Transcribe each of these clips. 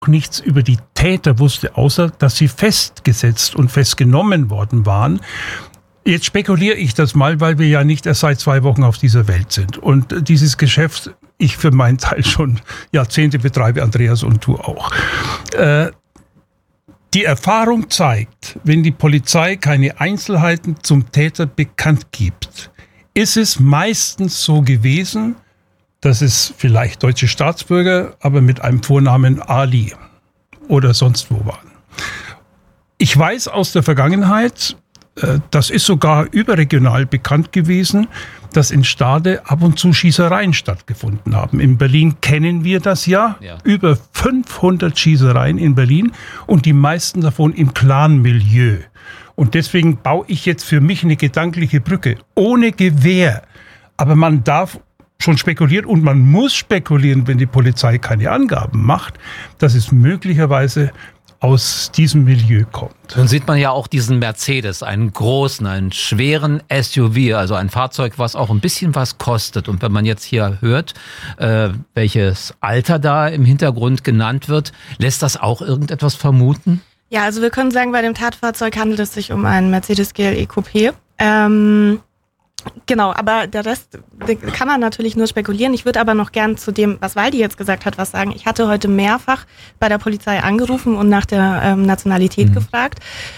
nichts über die Täter wusste, außer dass sie festgesetzt und festgenommen worden waren. Jetzt spekuliere ich das mal, weil wir ja nicht erst seit 2 Wochen auf dieser Welt sind. Und dieses Geschäft, ich für meinen Teil schon Jahrzehnte betreibe, Andreas und du auch. Die Erfahrung zeigt, wenn die Polizei keine Einzelheiten zum Täter bekannt gibt, ist es meistens so gewesen, dass es vielleicht deutsche Staatsbürger, aber mit einem Vornamen Ali oder sonst wo waren. Ich weiß aus der Vergangenheit, das ist sogar überregional bekannt gewesen, dass in Stade ab und zu Schießereien stattgefunden haben. In Berlin kennen wir das ja. Über 500 Schießereien in Berlin und die meisten davon im Clan-Milieu. Und deswegen baue ich jetzt für mich eine gedankliche Brücke. Ohne Gewehr. Aber man darf schon spekulieren und man muss spekulieren, wenn die Polizei keine Angaben macht, dass es möglicherweise aus diesem Milieu kommt. Dann sieht man ja auch diesen Mercedes, einen großen, einen schweren SUV, also ein Fahrzeug, was auch ein bisschen was kostet. Und wenn man jetzt hier hört, welches Alter da im Hintergrund genannt wird, lässt das auch irgendetwas vermuten? Ja, also wir können sagen, bei dem Tatfahrzeug handelt es sich um einen Mercedes GLE Coupé. Genau, aber der Rest kann man natürlich nur spekulieren. Ich würde aber noch gern zu dem, was Waldi jetzt gesagt hat, was sagen. Ich hatte heute mehrfach bei der Polizei angerufen und nach der Nationalität gefragt.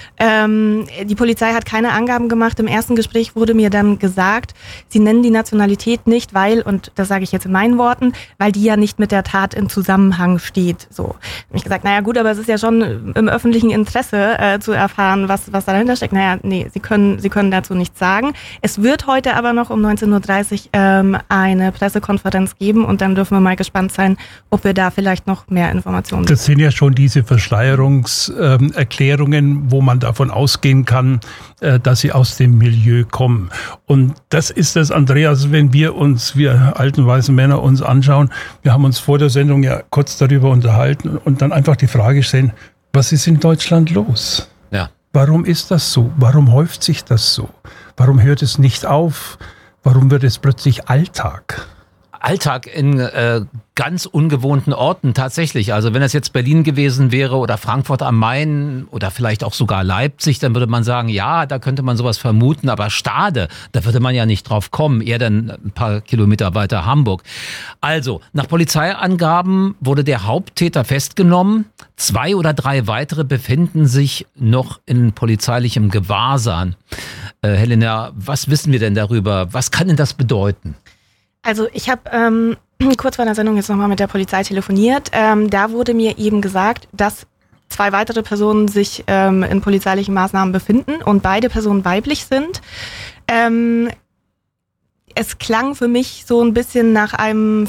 Die Polizei hat keine Angaben gemacht. Im ersten Gespräch wurde mir dann gesagt, sie nennen die Nationalität nicht, weil, und das sage ich jetzt in meinen Worten, weil die ja nicht mit der Tat in Zusammenhang steht. So habe ich gesagt, naja gut, aber es ist ja schon im öffentlichen Interesse zu erfahren, was da dahinter steckt. Naja, nee, Sie können dazu nichts sagen. Es wird heute aber noch um 19.30 Uhr eine Pressekonferenz geben und dann dürfen wir mal gespannt sein, ob wir da vielleicht noch mehr Informationen bekommen. Das sind ja schon diese Verschleierungserklärungen, wo man davon ausgehen kann, dass sie aus dem Milieu kommen. Und das ist das, Andreas, wenn wir alten weißen Männer uns anschauen, wir haben uns vor der Sendung ja kurz darüber unterhalten und dann einfach die Frage stellen, was ist in Deutschland los? Ja. Warum ist das so? Warum häuft sich das so? Warum hört es nicht auf? Warum wird es plötzlich Alltag? Alltag in ganz ungewohnten Orten tatsächlich. Also wenn das jetzt Berlin gewesen wäre oder Frankfurt am Main oder vielleicht auch sogar Leipzig, dann würde man sagen, ja, da könnte man sowas vermuten. Aber Stade, da würde man ja nicht drauf kommen. Eher dann ein paar Kilometer weiter Hamburg. Also nach Polizeiangaben wurde der Haupttäter festgenommen. 2 oder 3 weitere befinden sich noch in polizeilichem Gewahrsam. Helena, was wissen wir denn darüber? Was kann denn das bedeuten? Also ich habe kurz vor der Sendung jetzt nochmal mit der Polizei telefoniert. Da wurde mir eben gesagt, dass 2 weitere Personen sich in polizeilichen Maßnahmen befinden und beide Personen weiblich sind. Es klang für mich so ein bisschen nach einem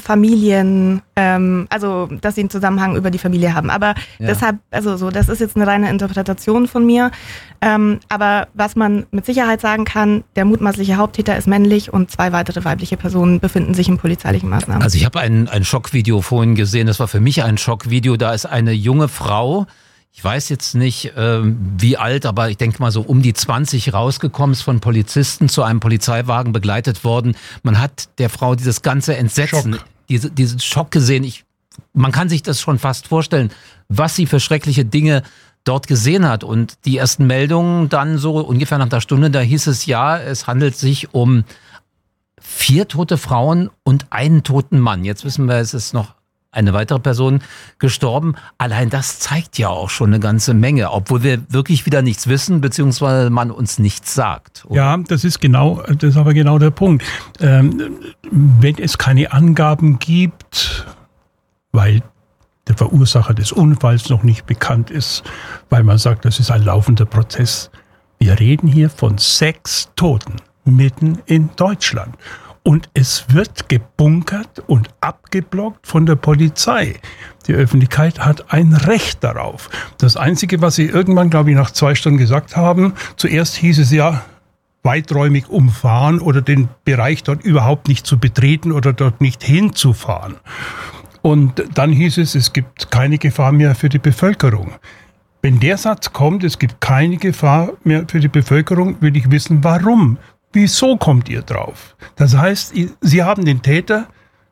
also dass sie einen Zusammenhang über die Familie haben. Aber deshalb, das ist jetzt eine reine Interpretation von mir. Aber was man mit Sicherheit sagen kann, der mutmaßliche Haupttäter ist männlich und 2 weitere weibliche Personen befinden sich in polizeilichen Maßnahmen. Also ich habe ein Schockvideo vorhin gesehen, das war für mich ein Schockvideo. Da ist eine junge Frau, ich weiß jetzt nicht, wie alt, aber ich denke mal so um die 20 rausgekommen, ist von Polizisten zu einem Polizeiwagen begleitet worden. Man hat der Frau dieses ganze Entsetzen, diesen Schock gesehen. Man kann sich das schon fast vorstellen, was sie für schreckliche Dinge dort gesehen hat. Und die ersten Meldungen dann so ungefähr nach einer Stunde, da hieß es ja, es handelt sich um 4 tote Frauen und einen toten Mann. Jetzt wissen wir, es ist noch eine weitere Person gestorben. Allein das zeigt ja auch schon eine ganze Menge, obwohl wir wirklich wieder nichts wissen, beziehungsweise man uns nichts sagt. Oder? Ja, das ist aber genau der Punkt. Wenn es keine Angaben gibt, weil der Verursacher des Unfalls noch nicht bekannt ist, weil man sagt, das ist ein laufender Prozess. Wir reden hier von 6 Toten mitten in Deutschland. Und es wird gebunkert und abgeblockt von der Polizei. Die Öffentlichkeit hat ein Recht darauf. Das Einzige, was sie irgendwann, glaube ich, nach 2 Stunden gesagt haben, zuerst hieß es ja, weiträumig umfahren oder den Bereich dort überhaupt nicht zu betreten oder dort nicht hinzufahren. Und dann hieß es, es gibt keine Gefahr mehr für die Bevölkerung. Wenn der Satz kommt, es gibt keine Gefahr mehr für die Bevölkerung, will ich wissen, warum. Wieso kommt ihr drauf? Das heißt, Sie haben den Täter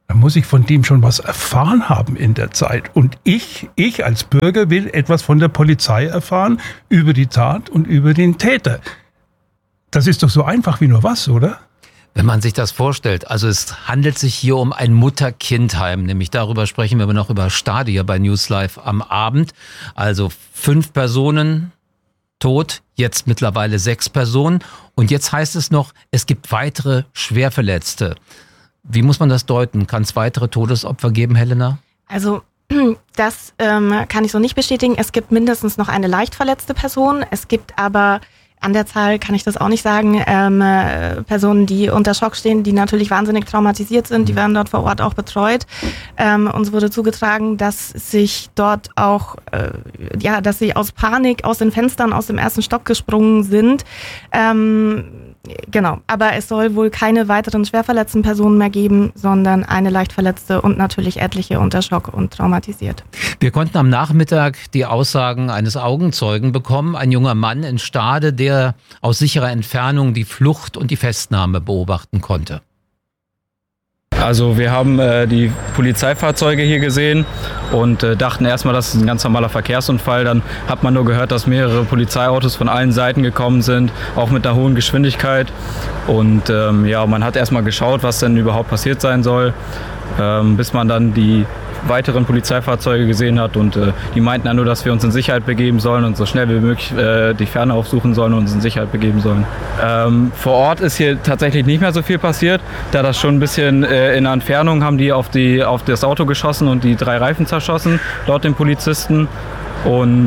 dann muss ich von dem schon was erfahren haben in der Zeit. Und ich als Bürger will etwas von der Polizei erfahren über die Tat und über den Täter. Das ist doch so einfach wie nur was, oder? Wenn man sich das vorstellt, also es handelt sich hier um ein Mutter-Kind-Heim, nämlich darüber sprechen wir noch über Stade hier bei News Live am Abend. Also 5 Personen tot, jetzt mittlerweile 6 Personen und jetzt heißt es noch, es gibt weitere Schwerverletzte. Wie muss man das deuten? Kann es weitere Todesopfer geben, Helena? Also das kann ich so nicht bestätigen. Es gibt mindestens noch eine leicht verletzte Person. Es gibt aber, an der Zahl kann ich das auch nicht sagen, Personen, die unter Schock stehen, die natürlich wahnsinnig traumatisiert sind. Die werden dort vor Ort auch betreut. Uns wurde zugetragen, dass sich dort auch, dass sie aus Panik aus den Fenstern aus dem 1. Stock gesprungen sind. Genau, aber es soll wohl keine weiteren schwer verletzten Personen mehr geben, sondern eine leicht verletzte und natürlich etliche unter Schock und traumatisiert. Wir konnten am Nachmittag die Aussagen eines Augenzeugen bekommen, ein junger Mann in Stade, der aus sicherer Entfernung die Flucht und die Festnahme beobachten konnte. Also wir haben die Polizeifahrzeuge hier gesehen und dachten erstmal, das ist ein ganz normaler Verkehrsunfall. Dann hat man nur gehört, dass mehrere Polizeiautos von allen Seiten gekommen sind, auch mit einer hohen Geschwindigkeit. Und man hat erstmal geschaut, was denn überhaupt passiert sein soll, bis man dann die weiteren Polizeifahrzeuge gesehen hat und die meinten dann nur, dass wir uns in Sicherheit begeben sollen und so schnell wie möglich die Ferne aufsuchen sollen und uns in Sicherheit begeben sollen. Vor Ort ist hier tatsächlich nicht mehr so viel passiert, da das schon ein bisschen in der Entfernung haben die auf das Auto geschossen und die 3 Reifen zerschossen, laut den Polizisten. Und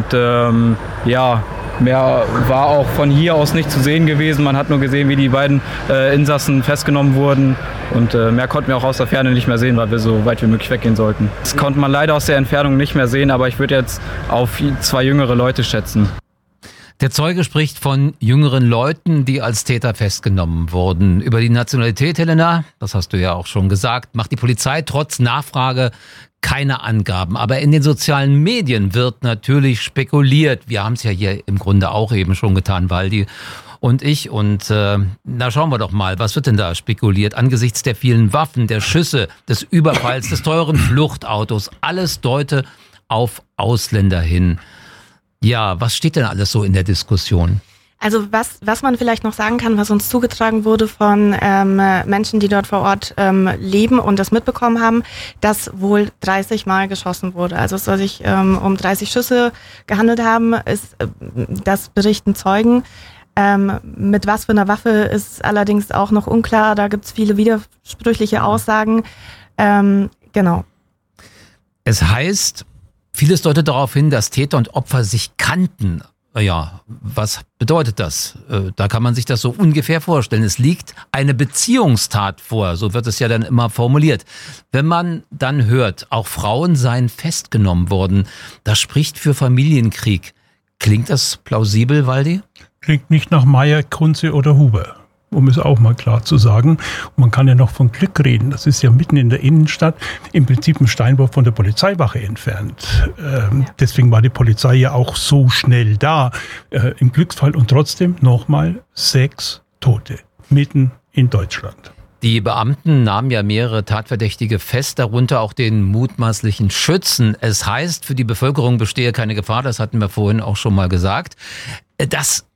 mehr war auch von hier aus nicht zu sehen gewesen. Man hat nur gesehen, wie die beiden Insassen festgenommen wurden. Und mehr konnten wir auch aus der Ferne nicht mehr sehen, weil wir so weit wie möglich weggehen sollten. Das konnte man leider aus der Entfernung nicht mehr sehen, aber ich würde jetzt auf 2 jüngere Leute schätzen. Der Zeuge spricht von jüngeren Leuten, die als Täter festgenommen wurden. Über die Nationalität, Helena, das hast du ja auch schon gesagt, macht die Polizei trotz Nachfrage keine Angaben. Aber in den sozialen Medien wird natürlich spekuliert. Wir haben es ja hier im Grunde auch eben schon getan, Waldi und ich. Und na schauen wir doch mal, was wird denn da spekuliert? Angesichts der vielen Waffen, der Schüsse, des Überfalls, des teuren Fluchtautos, alles deute auf Ausländer hin. Ja, was steht denn alles so in der Diskussion? Also was man vielleicht noch sagen kann, was uns zugetragen wurde von Menschen, die dort vor Ort leben und das mitbekommen haben, dass wohl 30 Mal geschossen wurde. Also es soll sich um 30 Schüsse gehandelt haben, das berichten Zeugen. Mit was für einer Waffe ist allerdings auch noch unklar. Da gibt es viele widersprüchliche Aussagen. Genau. Es heißt, vieles deutet darauf hin, dass Täter und Opfer sich kannten. Ja, was bedeutet das? Da kann man sich das so ungefähr vorstellen. Es liegt eine Beziehungstat vor, so wird es ja dann immer formuliert. Wenn man dann hört, auch Frauen seien festgenommen worden, das spricht für Familienkrieg. Klingt das plausibel, Waldi? Klingt nicht nach Meyer, Kunze oder Huber, um es auch mal klar zu sagen. Und man kann ja noch von Glück reden. Das ist ja mitten in der Innenstadt, im Prinzip ein Steinwurf von der Polizeiwache entfernt. Deswegen war die Polizei ja auch so schnell da im Glücksfall. Und trotzdem nochmal 6 Tote mitten in Deutschland. Die Beamten nahmen ja mehrere Tatverdächtige fest, darunter auch den mutmaßlichen Schützen. Es heißt, für die Bevölkerung bestehe keine Gefahr, das hatten wir vorhin auch schon mal gesagt. Das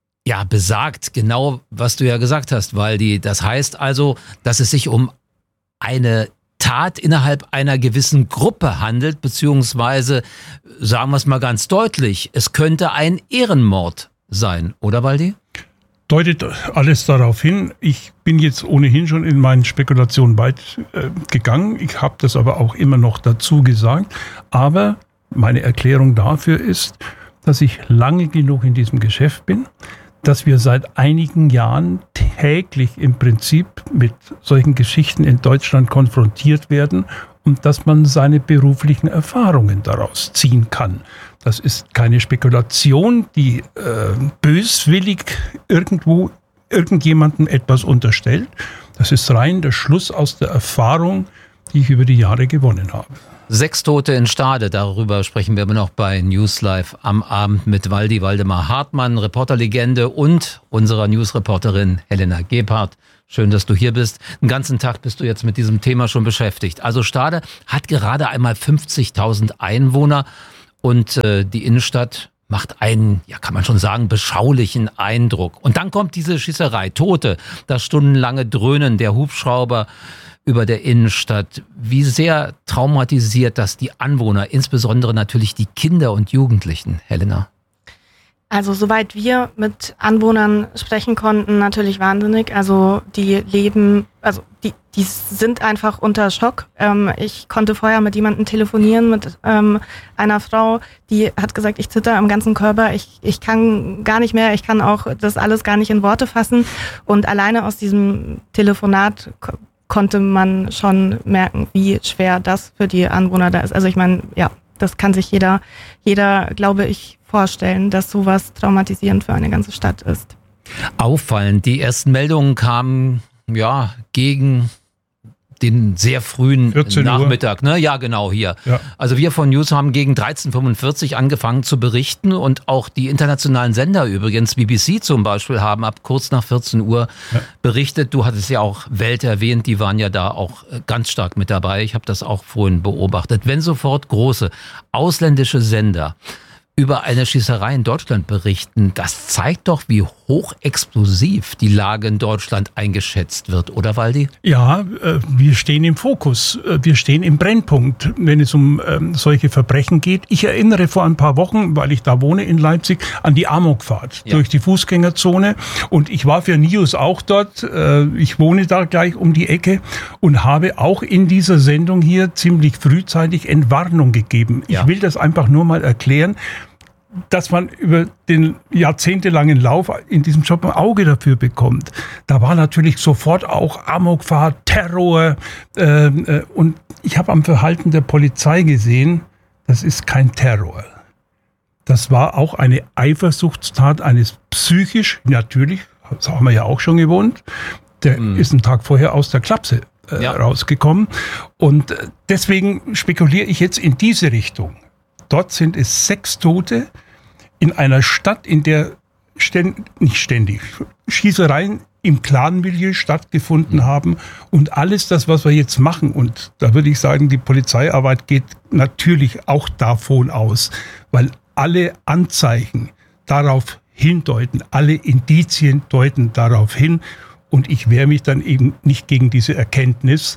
besagt genau, was du ja gesagt hast, Waldi. Das heißt also, dass es sich um eine Tat innerhalb einer gewissen Gruppe handelt, beziehungsweise, sagen wir es mal ganz deutlich, es könnte ein Ehrenmord sein, oder Waldi? Deutet alles darauf hin. Ich bin jetzt ohnehin schon in meinen Spekulationen weit gegangen. Ich habe das aber auch immer noch dazu gesagt. Aber meine Erklärung dafür ist, dass ich lange genug in diesem Geschäft bin, dass wir seit einigen Jahren täglich im Prinzip mit solchen Geschichten in Deutschland konfrontiert werden und dass man seine beruflichen Erfahrungen daraus ziehen kann. Das ist keine Spekulation, die böswillig irgendjemandem etwas unterstellt. Das ist rein der Schluss aus der Erfahrung, die ich über die Jahre gewonnen habe. 6 Tote in Stade, darüber sprechen wir immer noch bei News Live am Abend mit Waldi Waldemar Hartmann, Reporterlegende, und unserer Newsreporterin Helena Gebhardt. Schön, dass du hier bist. Den ganzen Tag bist du jetzt mit diesem Thema schon beschäftigt. Also Stade hat gerade einmal 50.000 Einwohner und die Innenstadt macht einen, ja kann man schon sagen, beschaulichen Eindruck. Und dann kommt diese Schießerei, Tote, das stundenlange Dröhnen der Hubschrauber über der Innenstadt. Wie sehr traumatisiert das die Anwohner, insbesondere natürlich die Kinder und Jugendlichen, Helena? Also soweit wir mit Anwohnern sprechen konnten, natürlich wahnsinnig. Also die leben, also die sind einfach unter Schock. Ich konnte vorher mit jemandem telefonieren, mit einer Frau, die hat gesagt, ich zitter am ganzen Körper, ich kann gar nicht mehr, ich kann auch das alles gar nicht in Worte fassen. Und alleine aus diesem Telefonat konnte man schon merken, wie schwer das für die Anwohner da ist. Also ich meine, ja, das kann sich jeder, glaube ich, vorstellen, dass sowas traumatisierend für eine ganze Stadt ist. Auffallend. Die ersten Meldungen kamen ja gegen den sehr frühen Nachmittag. Ne? Ja, genau, hier. Ja. Also wir von News haben gegen 13:45 Uhr angefangen zu berichten und auch die internationalen Sender übrigens, BBC zum Beispiel, haben ab kurz nach 14 Uhr berichtet. Du hattest ja auch Welt erwähnt, die waren ja da auch ganz stark mit dabei. Ich habe das auch vorhin beobachtet. Wenn sofort große ausländische Sender über eine Schießerei in Deutschland berichten, das zeigt doch, wie hochexplosiv die Lage in Deutschland eingeschätzt wird, oder Waldi? Ja, wir stehen im Fokus, wir stehen im Brennpunkt, wenn es um solche Verbrechen geht. Ich erinnere vor ein paar Wochen, weil ich da wohne in Leipzig, an die Amokfahrt durch die Fußgängerzone, und ich war für News auch dort, ich wohne da gleich um die Ecke und habe auch in dieser Sendung hier ziemlich frühzeitig Entwarnung gegeben. Ich will das einfach nur mal erklären, dass man über den jahrzehntelangen Lauf in diesem Job ein Auge dafür bekommt. Da war natürlich sofort auch Amokfahrt, Terror, und ich habe am Verhalten der Polizei gesehen, das ist kein Terror. Das war auch eine Eifersuchtstat eines psychisch, natürlich, das haben wir ja auch schon gewohnt, der ist einen Tag vorher aus der Klapse rausgekommen, und deswegen spekuliere ich jetzt in diese Richtung. Dort sind es 6 Tote in einer Stadt, in der nicht ständig Schießereien im Clanmilieu stattgefunden haben, und alles das, was wir jetzt machen, und da würde ich sagen, die Polizeiarbeit geht natürlich auch davon aus, weil alle Anzeichen darauf hindeuten, alle Indizien deuten darauf hin, und ich wehre mich dann eben nicht gegen diese Erkenntnis.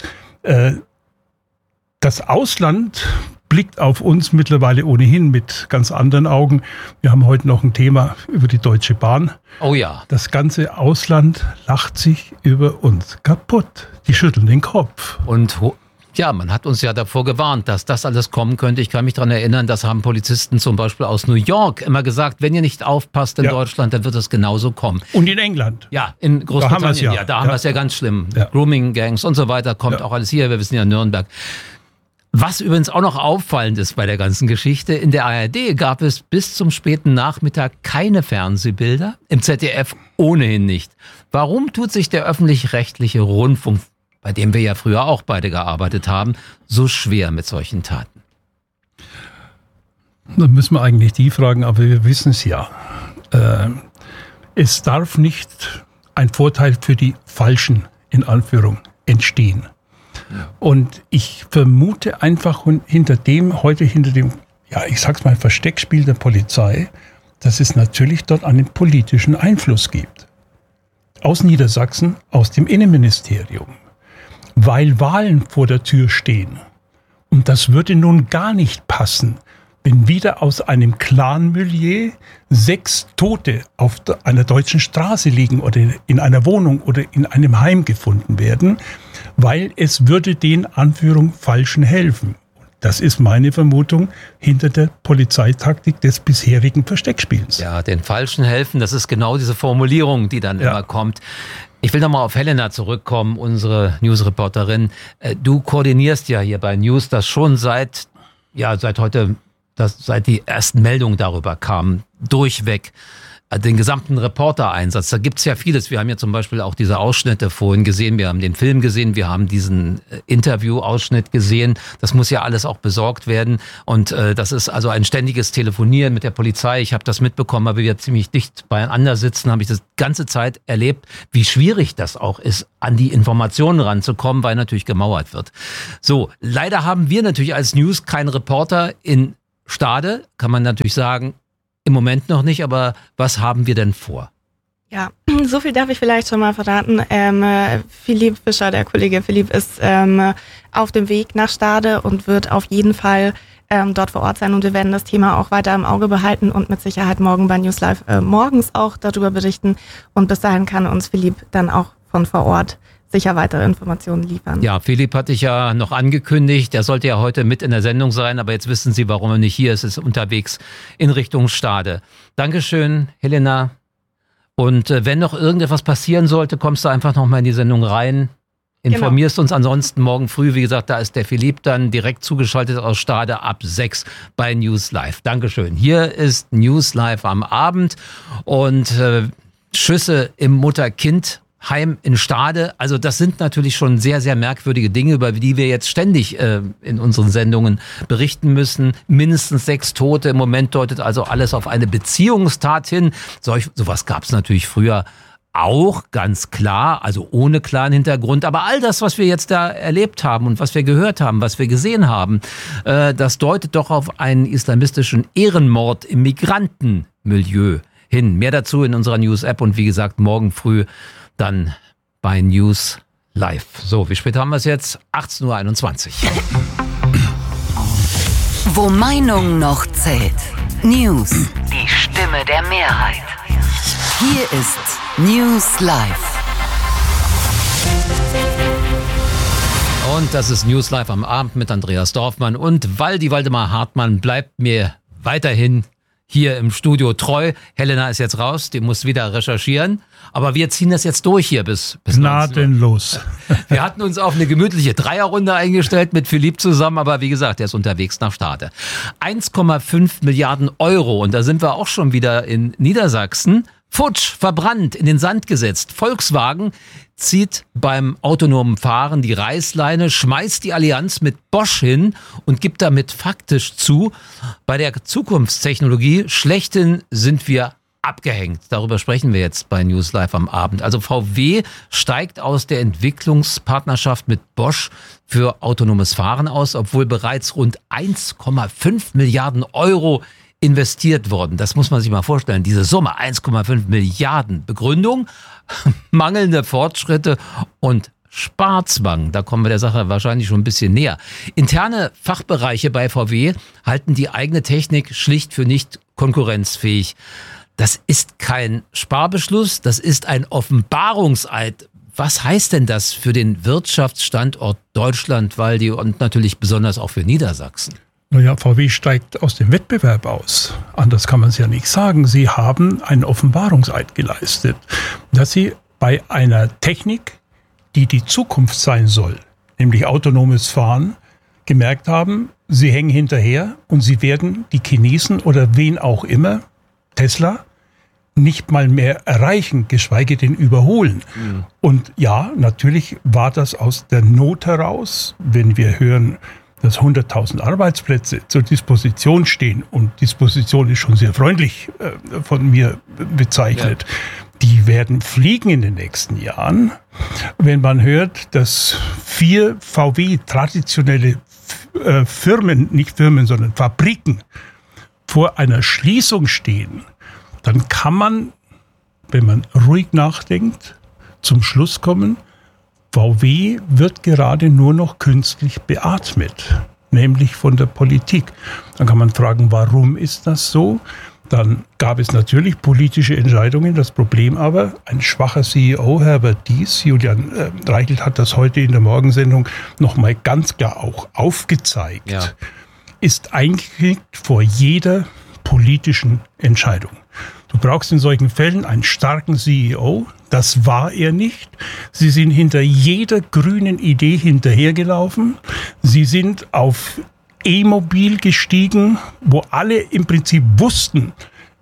Das Ausland blickt auf uns mittlerweile ohnehin mit ganz anderen Augen. Wir haben heute noch ein Thema über die Deutsche Bahn. Oh ja. Das ganze Ausland lacht sich über uns kaputt. Die schütteln den Kopf. Und ja, man hat uns ja davor gewarnt, dass das alles kommen könnte. Ich kann mich daran erinnern, das haben Polizisten zum Beispiel aus New York immer gesagt, wenn ihr nicht aufpasst in Deutschland, dann wird es genauso kommen. Und in England. Ja, in Großbritannien. Da haben wir es ja ganz schlimm. Ja. Grooming-Gangs und so weiter kommt auch alles hier. Wir wissen ja Nürnberg. Was übrigens auch noch auffallend ist bei der ganzen Geschichte, in der ARD gab es bis zum späten Nachmittag keine Fernsehbilder, im ZDF ohnehin nicht. Warum tut sich der öffentlich-rechtliche Rundfunk, bei dem wir ja früher auch beide gearbeitet haben, so schwer mit solchen Taten? Da müssen wir eigentlich die fragen, aber wir wissen es ja. Es darf nicht ein Vorteil für die Falschen, in Anführung, entstehen. Und ich vermute einfach hinter dem, ja, ich sag's mal, Versteckspiel der Polizei, dass es natürlich dort einen politischen Einfluss gibt. Aus Niedersachsen, aus dem Innenministerium. Weil Wahlen vor der Tür stehen. Und das würde nun gar nicht passen, wenn wieder aus einem Clanmilieu 6 Tote auf einer deutschen Straße liegen oder in einer Wohnung oder in einem Heim gefunden werden, weil es würde den Anführung Falschen helfen. Das ist meine Vermutung hinter der Polizeitaktik des bisherigen Versteckspiels. Ja, den Falschen helfen, das ist genau diese Formulierung, die dann immer kommt. Ich will nochmal auf Helena zurückkommen, unsere Newsreporterin. Du koordinierst ja hier bei News das schon seit die ersten Meldungen darüber kamen, durchweg. den gesamten Reportereinsatz. Da gibt's ja vieles. Wir haben ja zum Beispiel auch diese Ausschnitte vorhin gesehen. Wir haben den Film gesehen. Wir haben diesen Interview-Ausschnitt gesehen. Das muss ja alles auch besorgt werden. Und das ist also ein ständiges Telefonieren mit der Polizei. Ich habe das mitbekommen, weil wir ziemlich dicht beieinander sitzen, habe ich das ganze Zeit erlebt, wie schwierig das auch ist, an die Informationen ranzukommen, weil natürlich gemauert wird. So, leider haben wir natürlich als News keinen Reporter in Stade. Kann man natürlich sagen, im Moment noch nicht, aber was haben wir denn vor? Ja, so viel darf ich vielleicht schon mal verraten. Philipp Fischer, der Kollege Philipp, ist auf dem Weg nach Stade und wird auf jeden Fall dort vor Ort sein. Und wir werden das Thema auch weiter im Auge behalten und mit Sicherheit morgen bei News Live morgens auch darüber berichten. Und bis dahin kann uns Philipp dann auch von vor Ort sicher weitere Informationen liefern. Ja, Philipp hatte ich ja noch angekündigt, er sollte ja heute mit in der Sendung sein, aber jetzt wissen Sie, warum er nicht hier ist. Er ist unterwegs in Richtung Stade. Dankeschön, Helena. Und wenn noch irgendetwas passieren sollte, kommst du einfach noch mal in die Sendung rein. Informierst uns ansonsten morgen früh. Wie gesagt, da ist der Philipp dann direkt zugeschaltet aus Stade ab 6 bei News Live. Dankeschön. Hier ist News Live am Abend und Schüsse im Mutter-Kind-Heim in Stade. Also das sind natürlich schon sehr, sehr merkwürdige Dinge, über die wir jetzt ständig in unseren Sendungen berichten müssen. Mindestens 6 Tote. Im Moment deutet also alles auf eine Beziehungstat hin. Sowas gab es natürlich früher auch, ganz klar, also ohne klaren Hintergrund. Aber all das, was wir jetzt da erlebt haben und was wir gehört haben, was wir gesehen haben, das deutet doch auf einen islamistischen Ehrenmord im Migrantenmilieu hin. Mehr dazu in unserer News-App und wie gesagt, morgen früh dann bei News Live. So, wie spät haben wir es jetzt? 18:21 Uhr. Wo Meinung noch zählt. News. Die Stimme der Mehrheit. Hier ist News Live. Und das ist News Live am Abend mit Andreas Dorfmann und Waldemar Hartmann bleibt mir weiterhin hier im Studio treu. Helena ist jetzt raus, die muss wieder recherchieren. Aber wir ziehen das jetzt durch hier bis gnadenlos. Wir hatten uns auf eine gemütliche Dreierrunde eingestellt mit Philipp zusammen, aber wie gesagt, er ist unterwegs nach Stade. 1,5 Milliarden Euro und da sind wir auch schon wieder in Niedersachsen. Futsch, verbrannt, in den Sand gesetzt. Volkswagen zieht beim autonomen Fahren die Reißleine, schmeißt die Allianz mit Bosch hin und gibt damit faktisch zu, bei der Zukunftstechnologie schlechthin sind wir abgehängt. Darüber sprechen wir jetzt bei News Live am Abend. Also VW steigt aus der Entwicklungspartnerschaft mit Bosch für autonomes Fahren aus, obwohl bereits rund 1,5 Milliarden Euro investiert worden. Das muss man sich mal vorstellen. Diese Summe, 1,5 Milliarden. Begründung, mangelnde Fortschritte und Sparzwang. Da kommen wir der Sache wahrscheinlich schon ein bisschen näher. Interne Fachbereiche bei VW halten die eigene Technik schlicht für nicht konkurrenzfähig. Das ist kein Sparbeschluss, das ist ein Offenbarungseid. Was heißt denn das für den Wirtschaftsstandort Deutschland, Waldi, und natürlich besonders auch für Niedersachsen? Naja, VW steigt aus dem Wettbewerb aus. Anders kann man es ja nicht sagen. Sie haben einen Offenbarungseid geleistet, dass sie bei einer Technik, die die Zukunft sein soll, nämlich autonomes Fahren, gemerkt haben, sie hängen hinterher und sie werden die Chinesen oder wen auch immer, Tesla, nicht mal mehr erreichen, geschweige denn überholen. Mhm. Und ja, natürlich war das aus der Not heraus, wenn wir hören, dass 100.000 Arbeitsplätze zur Disposition stehen, und Disposition ist schon sehr freundlich von mir bezeichnet, ja. Die werden fliegen in den nächsten Jahren. Wenn man hört, dass 4 VW traditionelle Firmen, nicht Firmen, sondern Fabriken vor einer Schließung stehen, dann kann man, wenn man ruhig nachdenkt, zum Schluss kommen, VW wird gerade nur noch künstlich beatmet, nämlich von der Politik. Dann kann man fragen, warum ist das so? Dann gab es natürlich politische Entscheidungen. Das Problem aber, ein schwacher CEO, Herbert Diess, Julian Reichelt hat das heute in der Morgensendung nochmal ganz klar auch aufgezeigt, ja. Ist eingeknickt vor jeder politischen Entscheidung. Du brauchst in solchen Fällen einen starken CEO. Das war er nicht. Sie sind hinter jeder grünen Idee hinterhergelaufen. Sie sind auf E-Mobil gestiegen, wo alle im Prinzip wussten,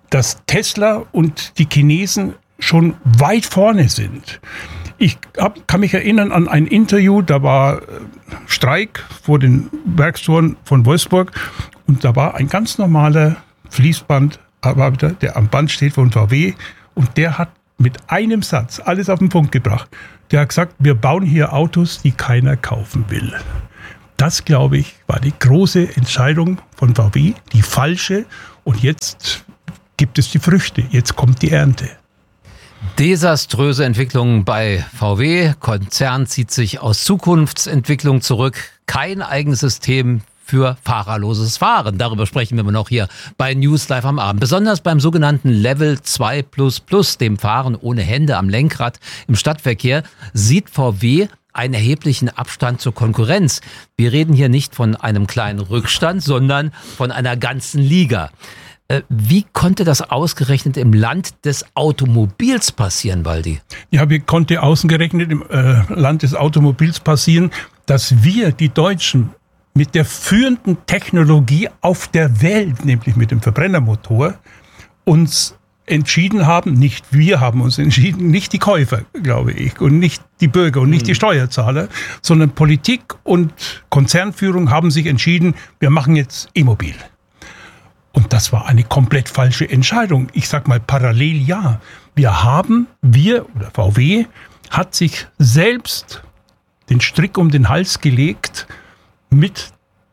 dass Tesla und die Chinesen schon weit vorne sind. Ich kann mich erinnern an ein Interview, da war Streik vor den Werkstoren von Wolfsburg und da war ein ganz normaler Fließbandarbeiter, der am Band steht von VW und der hat mit einem Satz alles auf den Punkt gebracht. Der hat gesagt, wir bauen hier Autos, die keiner kaufen will. Das, glaube ich, war die große Entscheidung von VW, die falsche. Und jetzt gibt es die Früchte, jetzt kommt die Ernte. Desaströse Entwicklung bei VW. Konzern zieht sich aus Zukunftsentwicklung zurück. Kein eigenes System für fahrerloses Fahren. Darüber sprechen wir noch hier bei News Live am Abend. Besonders beim sogenannten Level 2++, dem Fahren ohne Hände am Lenkrad im Stadtverkehr, sieht VW einen erheblichen Abstand zur Konkurrenz. Wir reden hier nicht von einem kleinen Rückstand, sondern von einer ganzen Liga. Wie konnte das ausgerechnet im Land des Automobils passieren, Waldi? Ja, wie konnte ausgerechnet im Land des Automobils passieren, dass wir, die Deutschen, mit der führenden Technologie auf der Welt, nämlich mit dem Verbrennermotor, uns entschieden haben, nicht wir haben uns entschieden, nicht die Käufer, glaube ich, und nicht die Bürger und nicht die Steuerzahler, sondern Politik und Konzernführung haben sich entschieden, wir machen jetzt E-Mobil. Und das war eine komplett falsche Entscheidung. Ich sag mal parallel ja. Wir, VW, hat sich selbst den Strick um den Hals gelegt mit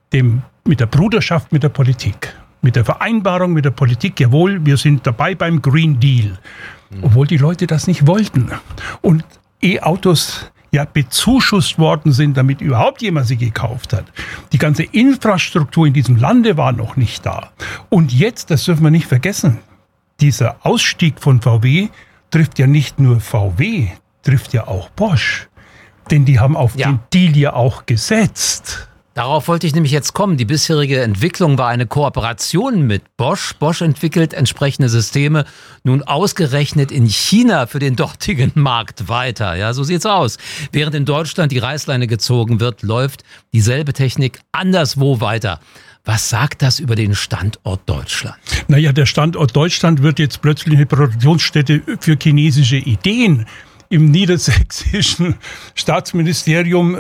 der Bruderschaft mit der Politik. Mit der Vereinbarung mit der Politik, jawohl, wir sind dabei beim Green Deal. Obwohl die Leute das nicht wollten. Und E-Autos ja bezuschusst worden sind, damit überhaupt jemand sie gekauft hat. Die ganze Infrastruktur in diesem Lande war noch nicht da. Und jetzt, das dürfen wir nicht vergessen, dieser Ausstieg von VW trifft ja nicht nur VW, trifft ja auch Bosch. Denn die haben auf den Deal ja auch gesetzt. Darauf wollte ich nämlich jetzt kommen. Die bisherige Entwicklung war eine Kooperation mit Bosch. Bosch entwickelt entsprechende Systeme nun ausgerechnet in China für den dortigen Markt weiter. Ja, so sieht's aus. Während in Deutschland die Reißleine gezogen wird, läuft dieselbe Technik anderswo weiter. Was sagt das über den Standort Deutschland? Naja, der Standort Deutschland wird jetzt plötzlich eine Produktionsstätte für chinesische Ideen. Im niedersächsischen Staatsministerium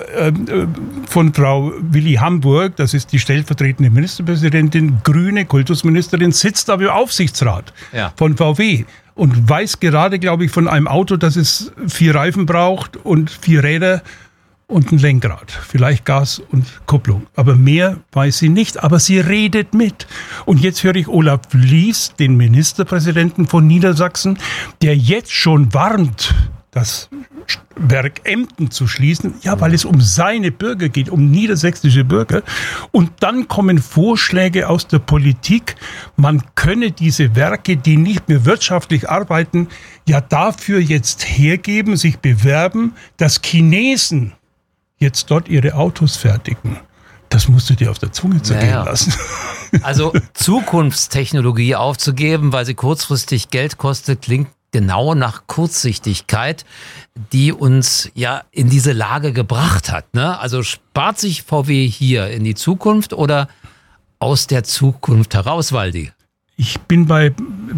von Frau Willi Hamburg, das ist die stellvertretende Ministerpräsidentin, grüne Kultusministerin, sitzt aber im Aufsichtsrat von VW und weiß gerade, glaube ich, von einem Auto, dass es 4 Reifen braucht und 4 Räder und ein Lenkrad, vielleicht Gas und Kupplung. Aber mehr weiß sie nicht, aber sie redet mit. Und jetzt höre ich Olaf Lies, den Ministerpräsidenten von Niedersachsen, der jetzt schon warnt, das Werk Emden zu schließen, ja, weil es um seine Bürger geht, um niedersächsische Bürger. Und dann kommen Vorschläge aus der Politik, man könne diese Werke, die nicht mehr wirtschaftlich arbeiten, ja dafür jetzt hergeben, sich bewerben, dass Chinesen jetzt dort ihre Autos fertigen. Das musst du dir auf der Zunge zergehen lassen. Also Zukunftstechnologie aufzugeben, weil sie kurzfristig Geld kostet, klingt genau nach Kurzsichtigkeit, die uns ja in diese Lage gebracht hat. Ne? Also spart sich VW hier in die Zukunft oder aus der Zukunft heraus, Waldi? Ich bin bei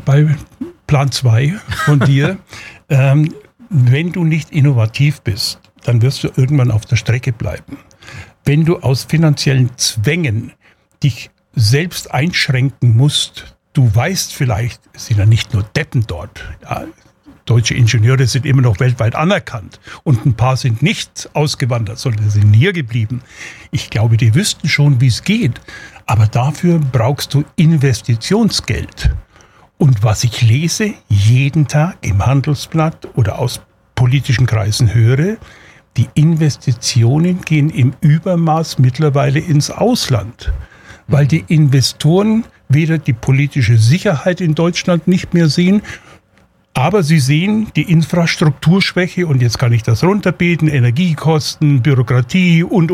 Plan 2 von dir. Wenn du nicht innovativ bist, dann wirst du irgendwann auf der Strecke bleiben. Wenn du aus finanziellen Zwängen dich selbst einschränken musst, du weißt vielleicht, es sind ja nicht nur Deppen dort. Ja, deutsche Ingenieure sind immer noch weltweit anerkannt. Und ein paar sind nicht ausgewandert, sondern sind hier geblieben. Ich glaube, die wüssten schon, wie es geht. Aber dafür brauchst du Investitionsgeld. Und was ich lese, jeden Tag im Handelsblatt oder aus politischen Kreisen höre, die Investitionen gehen im Übermaß mittlerweile ins Ausland. Weil die Investoren weder die politische Sicherheit in Deutschland nicht mehr sehen, aber sie sehen die Infrastrukturschwäche und jetzt kann ich das runterbeten, Energiekosten, Bürokratie und.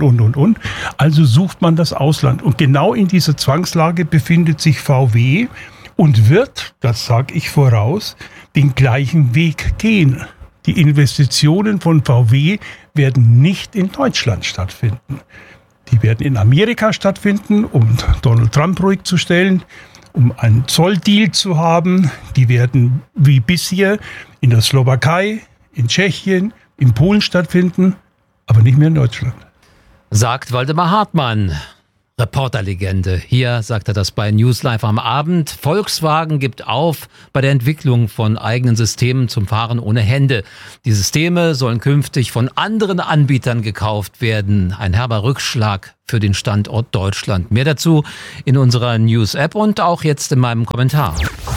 Also sucht man das Ausland. Und genau in dieser Zwangslage befindet sich VW und wird, das sage ich voraus, den gleichen Weg gehen. Die Investitionen von VW werden nicht in Deutschland stattfinden. Die werden in Amerika stattfinden, um Donald Trump ruhig zu stellen. um einen Zolldeal zu haben. Die werden wie bisher in der Slowakei, in Tschechien, in Polen stattfinden, aber nicht mehr in Deutschland. Sagt Waldemar Hartmann, Reporterlegende. Hier sagt er das bei News Live am Abend. Volkswagen gibt auf bei der Entwicklung von eigenen Systemen zum Fahren ohne Hände. Die Systeme sollen künftig von anderen Anbietern gekauft werden. Ein herber Rückschlag für den Standort Deutschland. Mehr dazu in unserer News-App und auch jetzt in meinem Kommentar.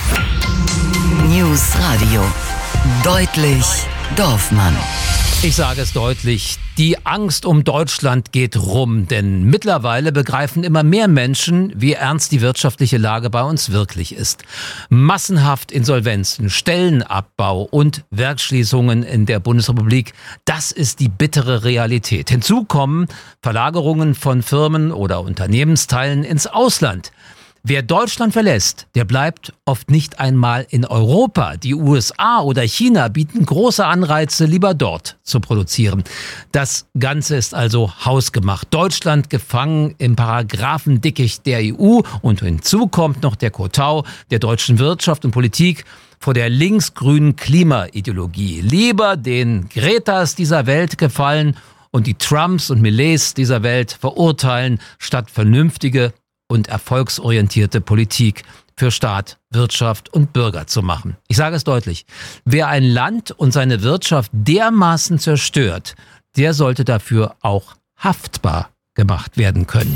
News Radio. Deutlich Dorfmann. Ich sage es deutlich, die Angst um Deutschland geht rum, denn mittlerweile begreifen immer mehr Menschen, wie ernst die wirtschaftliche Lage bei uns wirklich ist. Massenhaft Insolvenzen, Stellenabbau und Werksschließungen in der Bundesrepublik, das ist die bittere Realität. Hinzu kommen Verlagerungen von Firmen oder Unternehmensteilen ins Ausland. Wer Deutschland verlässt, der bleibt oft nicht einmal in Europa. Die USA oder China bieten große Anreize, lieber dort zu produzieren. Das Ganze ist also hausgemacht. Deutschland gefangen im Paragraphendickicht der EU und hinzu kommt noch der Kotau der deutschen Wirtschaft und Politik vor der linksgrünen Klimaideologie. Lieber den Gretas dieser Welt gefallen und die Trumps und Millets dieser Welt verurteilen, statt vernünftige und erfolgsorientierte Politik für Staat, Wirtschaft und Bürger zu machen. Ich sage es deutlich, wer ein Land und seine Wirtschaft dermaßen zerstört, der sollte dafür auch haftbar gemacht werden können.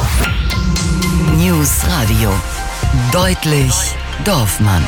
News Radio. Deutlich Dorfmann.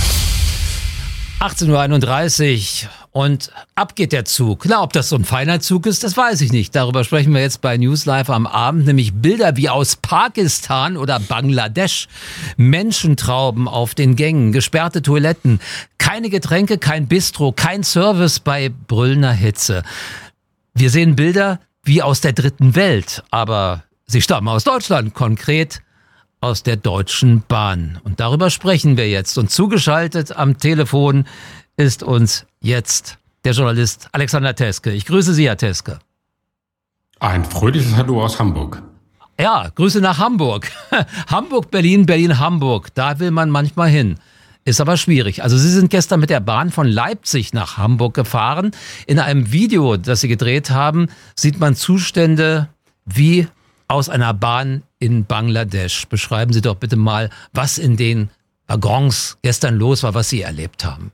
18.31 Uhr und ab geht der Zug. Na, ob das so ein feiner Zug ist, das weiß ich nicht. Darüber sprechen wir jetzt bei News Live am Abend, nämlich Bilder wie aus Pakistan oder Bangladesch. Menschentrauben auf den Gängen, gesperrte Toiletten, keine Getränke, kein Bistro, kein Service bei brüllender Hitze. Wir sehen Bilder wie aus der dritten Welt, aber sie stammen aus Deutschland, konkret aus der Deutschen Bahn. Und darüber sprechen wir jetzt. Und zugeschaltet am Telefon ist uns jetzt der Journalist Alexander Teske. Ich grüße Sie, Herr Teske. Ein fröhliches Hallo aus Hamburg. Ja, Grüße nach Hamburg. Hamburg, Berlin, Berlin, Hamburg. Da will man manchmal hin. Ist aber schwierig. Also Sie sind gestern mit der Bahn von Leipzig nach Hamburg gefahren. In einem Video, das Sie gedreht haben, sieht man Zustände wie aus einer Bahn in Bangladesch. Beschreiben Sie doch bitte mal, was in den Waggons gestern los war, was Sie erlebt haben.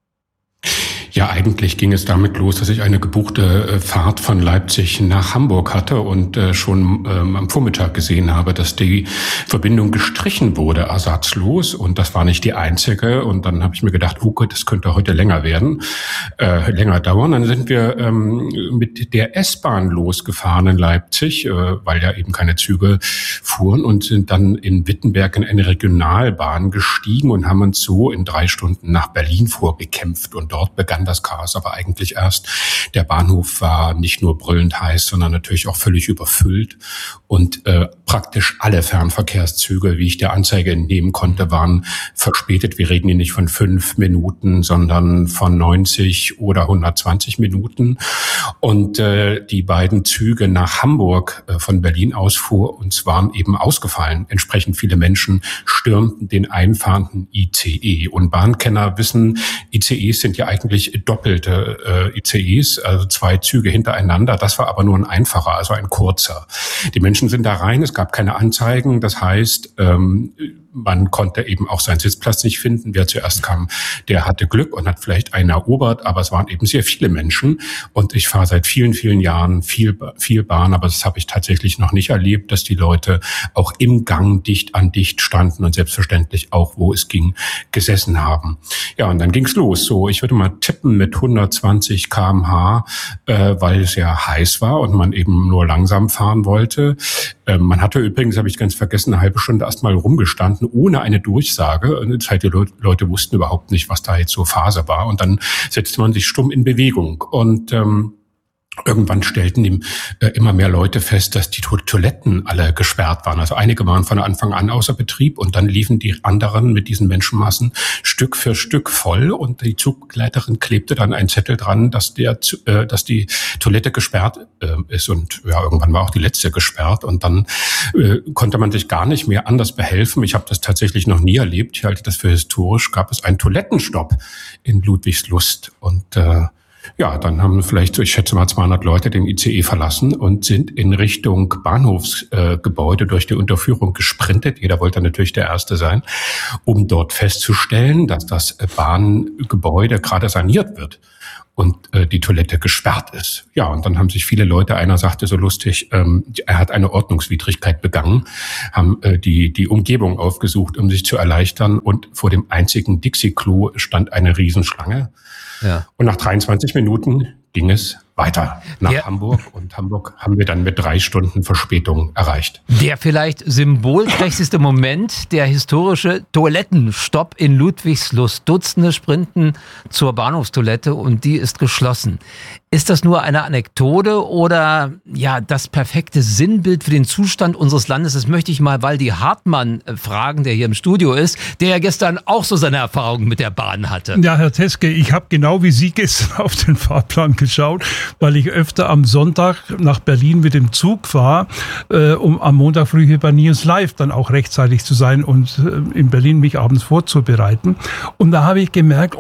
Ja, eigentlich ging es damit los, dass ich eine gebuchte Fahrt von Leipzig nach Hamburg hatte und schon am Vormittag gesehen habe, dass die Verbindung gestrichen wurde, ersatzlos. Und das war nicht die einzige. Und dann habe ich mir gedacht, oh Gott, das könnte heute länger werden, länger dauern. Dann sind wir mit der S-Bahn losgefahren in Leipzig, weil ja eben keine Züge fuhren, und sind dann in Wittenberg in eine Regionalbahn gestiegen und haben uns so in 3 Stunden nach Berlin vorgekämpft. Und dort begann das Chaos aber eigentlich erst. Der Bahnhof war nicht nur brüllend heiß, sondern natürlich auch völlig überfüllt. Und praktisch alle Fernverkehrszüge, wie ich der Anzeige entnehmen konnte, waren verspätet. Wir reden hier nicht von 5 Minuten, sondern von 90 oder 120 Minuten. Und die beiden Züge nach Hamburg von Berlin aus uns waren eben ausgefallen. Entsprechend viele Menschen stürmten den einfahrenden ICE. Und Bahnkenner wissen, ICEs sind ja eigentlich doppelte ICEs, also 2 Züge hintereinander. Das war aber nur ein einfacher, also ein kurzer. Die Menschen sind da rein, es gab keine Anzeigen. Das heißt, man konnte eben auch seinen Sitzplatz nicht finden. Wer zuerst kam, der hatte Glück und hat vielleicht einen erobert, aber es waren eben sehr viele Menschen. Und ich fahre seit vielen, vielen Jahren viel Bahn, aber das habe ich tatsächlich noch nicht erlebt, dass die Leute auch im Gang dicht an dicht standen und selbstverständlich auch, wo es ging, gesessen haben. Ja, und dann ging's los. So, ich würde mal tippen mit 120 km/h, weil es ja heiß war und man eben nur langsam fahren wollte. Man hatte übrigens, habe ich ganz vergessen, eine halbe Stunde erst mal rumgestanden, ohne eine Durchsage. Das heißt, die Leute wussten überhaupt nicht, was da jetzt so Phase war. Und dann setzte man sich stumm in Bewegung. Und Irgendwann stellten immer mehr Leute fest, dass die Toiletten alle gesperrt waren. Also einige waren von Anfang an außer Betrieb und dann liefen die anderen mit diesen Menschenmassen Stück für Stück voll und die Zugbegleiterin klebte dann einen Zettel dran, dass die Toilette gesperrt ist und ja, irgendwann war auch die letzte gesperrt und dann konnte man sich gar nicht mehr anders behelfen. Ich habe das tatsächlich noch nie erlebt. Ich halte das für historisch. Gab es einen Toilettenstopp in Ludwigslust und ja, dann haben vielleicht, ich schätze mal 200 Leute den ICE verlassen und sind in Richtung Bahnhofsgebäude durch die Unterführung gesprintet. Jeder wollte natürlich der Erste sein, um dort festzustellen, dass das Bahngebäude gerade saniert wird und die Toilette gesperrt ist. Ja, und dann haben sich viele Leute, einer sagte so lustig, er hat eine Ordnungswidrigkeit begangen, haben die Umgebung aufgesucht, um sich zu erleichtern und vor dem einzigen Dixie-Klo stand eine Riesenschlange. Ja. Und nach 23 Minuten ging es weiter nach Hamburg und Hamburg haben wir dann mit 3 Stunden Verspätung erreicht. Der vielleicht symbolträchtigste Moment, der historische Toilettenstopp in Ludwigslust. Dutzende sprinten zur Bahnhofstoilette und die ist geschlossen. Ist das nur eine Anekdote oder ja das perfekte Sinnbild für den Zustand unseres Landes? Das möchte ich mal Waldi Hartmann fragen, der hier im Studio ist, der ja gestern auch so seine Erfahrungen mit der Bahn hatte. Ja, Herr Teske, ich habe genau wie Sie gestern auf den Fahrplan geschaut, weil ich öfter am Sonntag nach Berlin mit dem Zug fahre, um am Montag früh hier bei News Live dann auch rechtzeitig zu sein und in Berlin mich abends vorzubereiten. Und da habe ich gemerkt,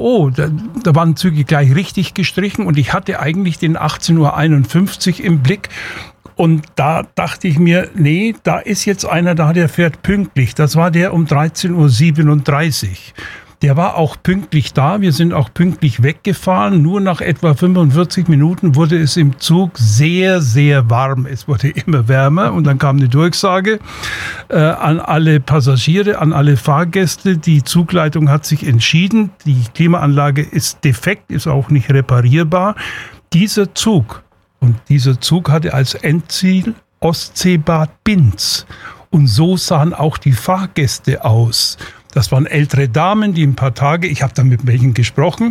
da waren Züge gleich richtig gestrichen und ich hatte eigentlich den 18:51 Uhr im Blick. Und da dachte ich mir, nee, da ist jetzt einer da, der fährt pünktlich. Das war der um 13:37 Uhr. Der war auch pünktlich da. Wir sind auch pünktlich weggefahren. Nur nach etwa 45 Minuten wurde es im Zug sehr, sehr warm. Es wurde immer wärmer. Und dann kam eine Durchsage an alle Passagiere, an alle Fahrgäste. Die Zugleitung hat sich entschieden. Die Klimaanlage ist defekt, ist auch nicht reparierbar. Dieser Zug hatte als Endziel Ostseebad Binz. Und so sahen auch die Fahrgäste aus. Das waren ältere Damen, die ein paar Tage, ich habe da mit welchen gesprochen,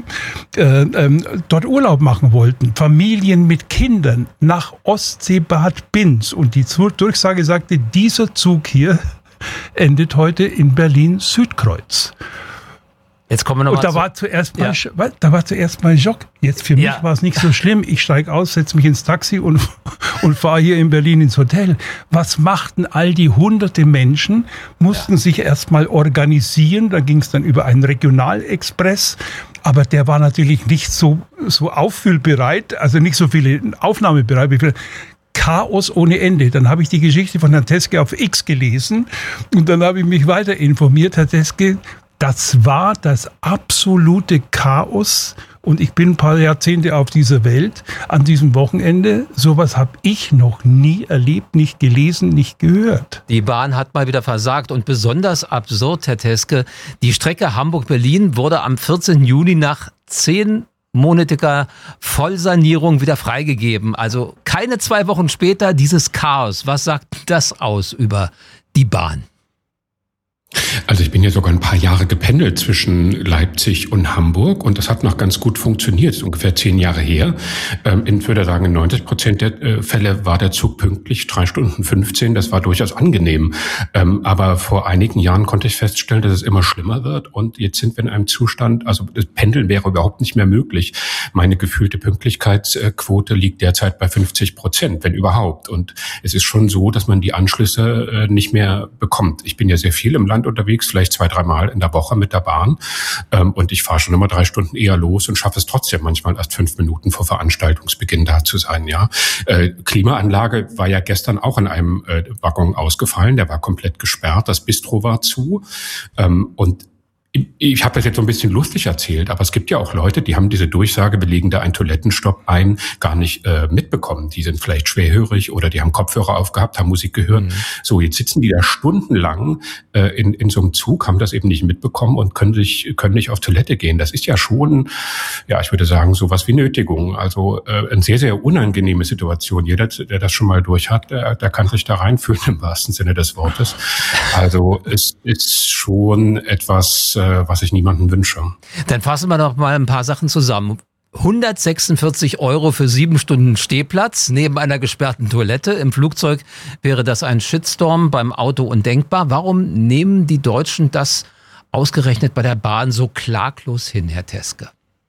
dort Urlaub machen wollten. Familien mit Kindern nach Ostseebad Binz. Und die Durchsage sagte, dieser Zug hier endet heute in Berlin-Südkreuz. Jetzt kommen wir noch mal und da war zuerst mal Schock. Jetzt für mich war es nicht so schlimm. Ich steige aus, setze mich ins Taxi und fahre hier in Berlin ins Hotel. Was machten all die hunderte Menschen? Mussten sich erst mal organisieren. Da ging es dann über einen Regionalexpress. Aber der war natürlich nicht so auffüllbereit, also nicht so viele aufnahmebereit wie viele. Chaos ohne Ende. Dann habe ich die Geschichte von Herrn Teske auf X gelesen und dann habe ich mich weiter informiert. Herr Teske, das war das absolute Chaos und ich bin ein paar Jahrzehnte auf dieser Welt. An diesem Wochenende, sowas habe ich noch nie erlebt, nicht gelesen, nicht gehört. Die Bahn hat mal wieder versagt und besonders absurd, Herr Teske, die Strecke Hamburg-Berlin wurde am 14. Juni nach 10-monatiger Vollsanierung wieder freigegeben. Also keine 2 Wochen später dieses Chaos. Was sagt das aus über die Bahn? Also ich bin ja sogar ein paar Jahre gependelt zwischen Leipzig und Hamburg und das hat noch ganz gut funktioniert. Das ist ungefähr 10 Jahre her. Ich würde sagen, in 90% der Fälle war der Zug pünktlich, 3 Stunden 15. Das war durchaus angenehm. Aber vor einigen Jahren konnte ich feststellen, dass es immer schlimmer wird und jetzt sind wir in einem Zustand, also das Pendeln wäre überhaupt nicht mehr möglich. Meine gefühlte Pünktlichkeitsquote liegt derzeit bei 50%, wenn überhaupt. Und es ist schon so, dass man die Anschlüsse nicht mehr bekommt. Ich bin ja sehr viel im Land unterwegs, vielleicht 2-3 Mal in der Woche mit der Bahn. Und ich fahre schon immer 3 Stunden eher los und schaffe es trotzdem manchmal erst 5 Minuten vor Veranstaltungsbeginn da zu sein. Ja, Klimaanlage war ja gestern auch in einem Waggon ausgefallen. Der war komplett gesperrt. Das Bistro war zu. Und ich habe das jetzt so ein bisschen lustig erzählt, aber es gibt ja auch Leute, die haben diese Durchsage, wir legen da einen Toilettenstopp ein, gar nicht mitbekommen. Die sind vielleicht schwerhörig oder die haben Kopfhörer aufgehabt, haben Musik gehört. So, jetzt sitzen die da stundenlang in so einem Zug, haben das eben nicht mitbekommen und können nicht auf Toilette gehen. Das ist ja schon, ja, ich würde sagen, sowas wie Nötigung. Also eine sehr, sehr unangenehme Situation. Jeder, der das schon mal durch hat, der kann sich da reinfühlen im wahrsten Sinne des Wortes. Also es ist schon etwas, was ich niemandem wünsche. Dann fassen wir noch mal ein paar Sachen zusammen. 146 € für 7 Stunden Stehplatz neben einer gesperrten Toilette. Im Flugzeug wäre das ein Shitstorm, beim Auto undenkbar. Warum nehmen die Deutschen das ausgerechnet bei der Bahn so klaglos hin, Herr Teske?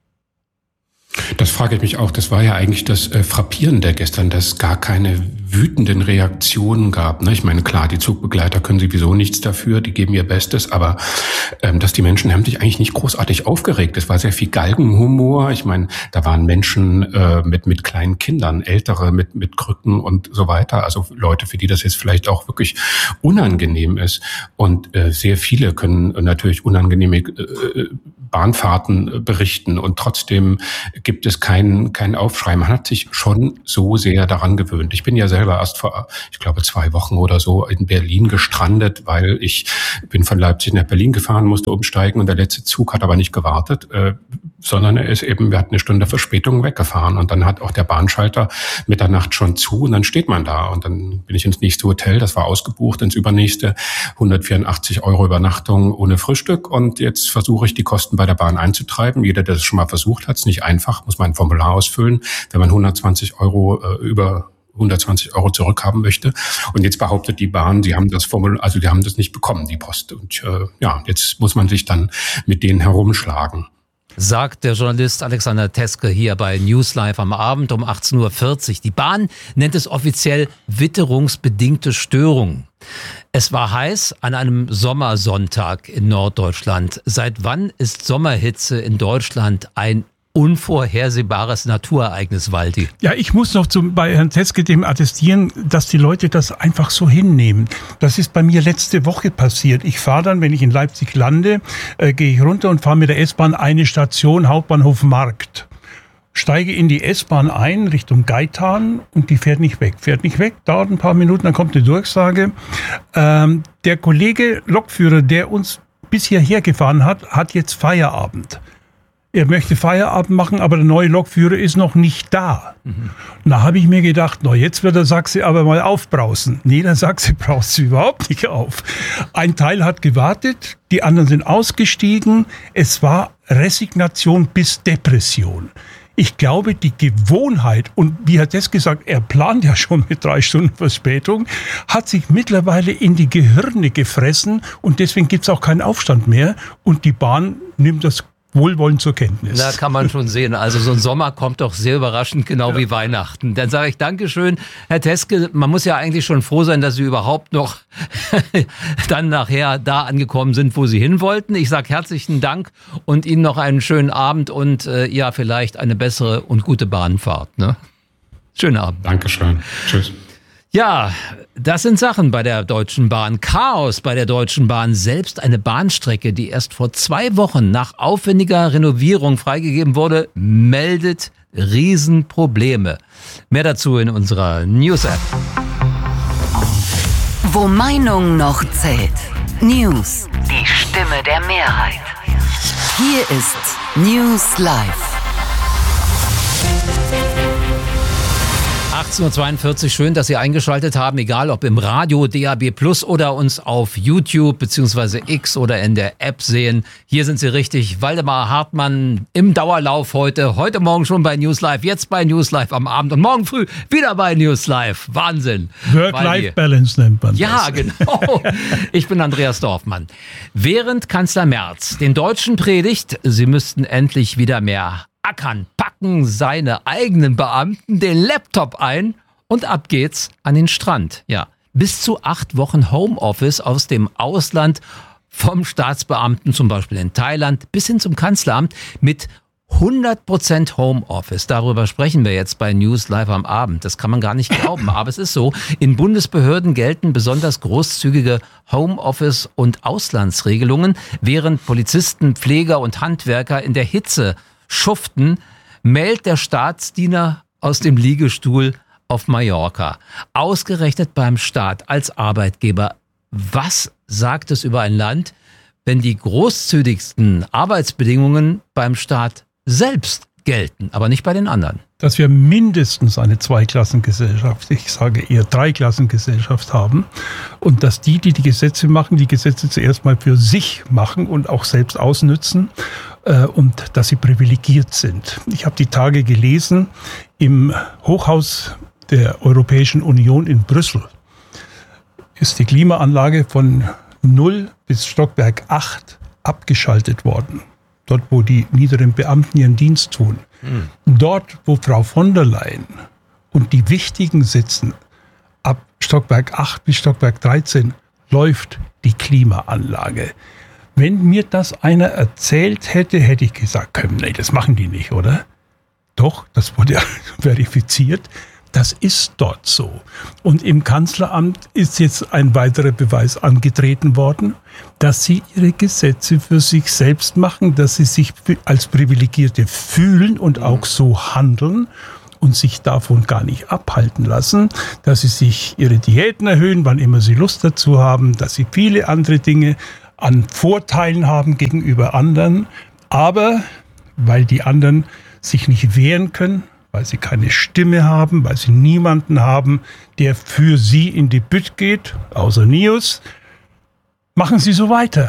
Das frage ich mich auch. Das war ja eigentlich das Frappierende gestern, dass es gar keine wütenden Reaktionen gab. Ne? Ich meine, klar, die Zugbegleiter können sowieso nichts dafür, die geben ihr Bestes, aber dass die Menschen haben sich eigentlich nicht großartig aufgeregt. Es war sehr viel Galgenhumor. Ich meine, da waren Menschen mit kleinen Kindern, Ältere mit Krücken und so weiter. Also Leute, für die das jetzt vielleicht auch wirklich unangenehm ist. Und sehr viele können natürlich unangenehme Bahnfahrten berichten und trotzdem gibt es keinen Aufschrei. Man hat sich schon so sehr daran gewöhnt. Ich bin ja selber erst vor, ich glaube, 2 Wochen oder so in Berlin gestrandet, weil ich bin von Leipzig nach Berlin gefahren, musste umsteigen und der letzte Zug hat aber nicht gewartet, sondern wir hatten eine Stunde Verspätung weggefahren und dann hat auch der Bahnschalter Mitternacht schon zu und dann steht man da und dann bin ich ins nächste Hotel, das war ausgebucht, ins übernächste 184 € Übernachtung ohne Frühstück und jetzt versuche ich die Kosten bei der Bahn einzutreiben. Jeder, der es schon mal versucht hat, ist nicht einfach, muss man ein Formular ausfüllen, wenn man 120 € über 120 € zurückhaben möchte. Und jetzt behauptet die Bahn, die haben das Formular, also die haben das nicht bekommen, die Post. Und jetzt muss man sich dann mit denen herumschlagen. Sagt der Journalist Alexander Teske hier bei News Live am Abend um 18:40 Uhr. Die Bahn nennt es offiziell witterungsbedingte Störung. Es war heiß an einem Sommersonntag in Norddeutschland. Seit wann ist Sommerhitze in Deutschland ein unvorhersehbares Naturereignis, Waldi? Ja, ich muss noch bei Herrn Teske dem attestieren, dass die Leute das einfach so hinnehmen. Das ist bei mir letzte Woche passiert. Ich fahre dann, wenn ich in Leipzig lande, gehe ich runter und fahre mit der S-Bahn eine Station, Hauptbahnhof Markt. Steige in die S-Bahn ein, Richtung Gaitan und die fährt nicht weg. Dauert ein paar Minuten, dann kommt eine Durchsage. Der Kollege Lokführer, der uns bis hierher gefahren hat, hat jetzt Feierabend. Er möchte Feierabend machen, aber der neue Lokführer ist noch nicht da. Da habe ich mir gedacht, jetzt wird der Sachse aber mal aufbrausen. Nee, der Sachse braust sie überhaupt nicht auf. Ein Teil hat gewartet, die anderen sind ausgestiegen. Es war Resignation bis Depression. Ich glaube, die Gewohnheit, und wie hat das gesagt, er plant ja schon mit 3 Stunden Verspätung, hat sich mittlerweile in die Gehirne gefressen und deswegen gibt es auch keinen Aufstand mehr und die Bahn nimmt das wohlwollend zur Kenntnis. Da kann man schon sehen. Also so ein Sommer kommt doch sehr überraschend, genau wie Weihnachten. Dann sage ich Dankeschön, Herr Teske. Man muss ja eigentlich schon froh sein, dass Sie überhaupt noch dann nachher da angekommen sind, wo Sie hin wollten. Ich sage herzlichen Dank und Ihnen noch einen schönen Abend und vielleicht eine bessere und gute Bahnfahrt. Ne? Schönen Abend. Dankeschön. Tschüss. Ja, das sind Sachen bei der Deutschen Bahn. Chaos bei der Deutschen Bahn. Selbst eine Bahnstrecke, die erst vor 2 Wochen nach aufwendiger Renovierung freigegeben wurde, meldet Riesenprobleme. Mehr dazu in unserer News-App. Wo Meinung noch zählt. News. Die Stimme der Mehrheit. Hier ist News Live. 18:42 Uhr, schön, dass Sie eingeschaltet haben, egal ob im Radio, DAB+ oder uns auf YouTube bzw. X oder in der App sehen. Hier sind Sie richtig. Waldemar Hartmann im Dauerlauf heute Morgen schon bei News Live, jetzt bei News Live am Abend und morgen früh wieder bei News Live. Wahnsinn. Work-Life-Balance nennt man das. Ja, genau. Ich bin Andreas Dorfmann. Während Kanzler Merz den Deutschen predigt, sie müssten endlich wieder mehr ackern, packen seine eigenen Beamten den Laptop ein und ab geht's an den Strand. Ja, bis zu 8 Wochen Homeoffice aus dem Ausland, vom Staatsbeamten zum Beispiel in Thailand bis hin zum Kanzleramt mit 100% Homeoffice. Darüber sprechen wir jetzt bei News Live am Abend. Das kann man gar nicht glauben, aber es ist so. In Bundesbehörden gelten besonders großzügige Homeoffice- und Auslandsregelungen, während Polizisten, Pfleger und Handwerker in der Hitze schuften, meldet der Staatsdiener aus dem Liegestuhl auf Mallorca. Ausgerechnet beim Staat als Arbeitgeber. Was sagt es über ein Land, wenn die großzügigsten Arbeitsbedingungen beim Staat selbst gelten, aber nicht bei den anderen? Dass wir mindestens eine Zweiklassengesellschaft, ich sage eher Dreiklassengesellschaft haben und dass die Gesetze machen, die Gesetze zuerst mal für sich machen und auch selbst ausnützen. und dass sie privilegiert sind. Ich habe die Tage gelesen, im Hochhaus der Europäischen Union in Brüssel ist die Klimaanlage von 0 bis Stockwerk 8 abgeschaltet worden. Dort, wo die niederen Beamten ihren Dienst tun. Dort, wo Frau von der Leyen und die Wichtigen sitzen, ab Stockwerk 8 bis Stockwerk 13 läuft die Klimaanlage. Wenn mir das einer erzählt hätte, hätte ich gesagt, nee, das machen die nicht, oder? Doch, das wurde verifiziert. Das ist dort so. Und im Kanzleramt ist jetzt ein weiterer Beweis angetreten worden, dass sie ihre Gesetze für sich selbst machen, dass sie sich als Privilegierte fühlen und auch so handeln und sich davon gar nicht abhalten lassen, dass sie sich ihre Diäten erhöhen, wann immer sie Lust dazu haben, dass sie viele andere Dinge an Vorteilen haben gegenüber anderen, aber weil die anderen sich nicht wehren können, weil sie keine Stimme haben, weil sie niemanden haben, der für sie in die Bütt geht, außer News, machen sie so weiter.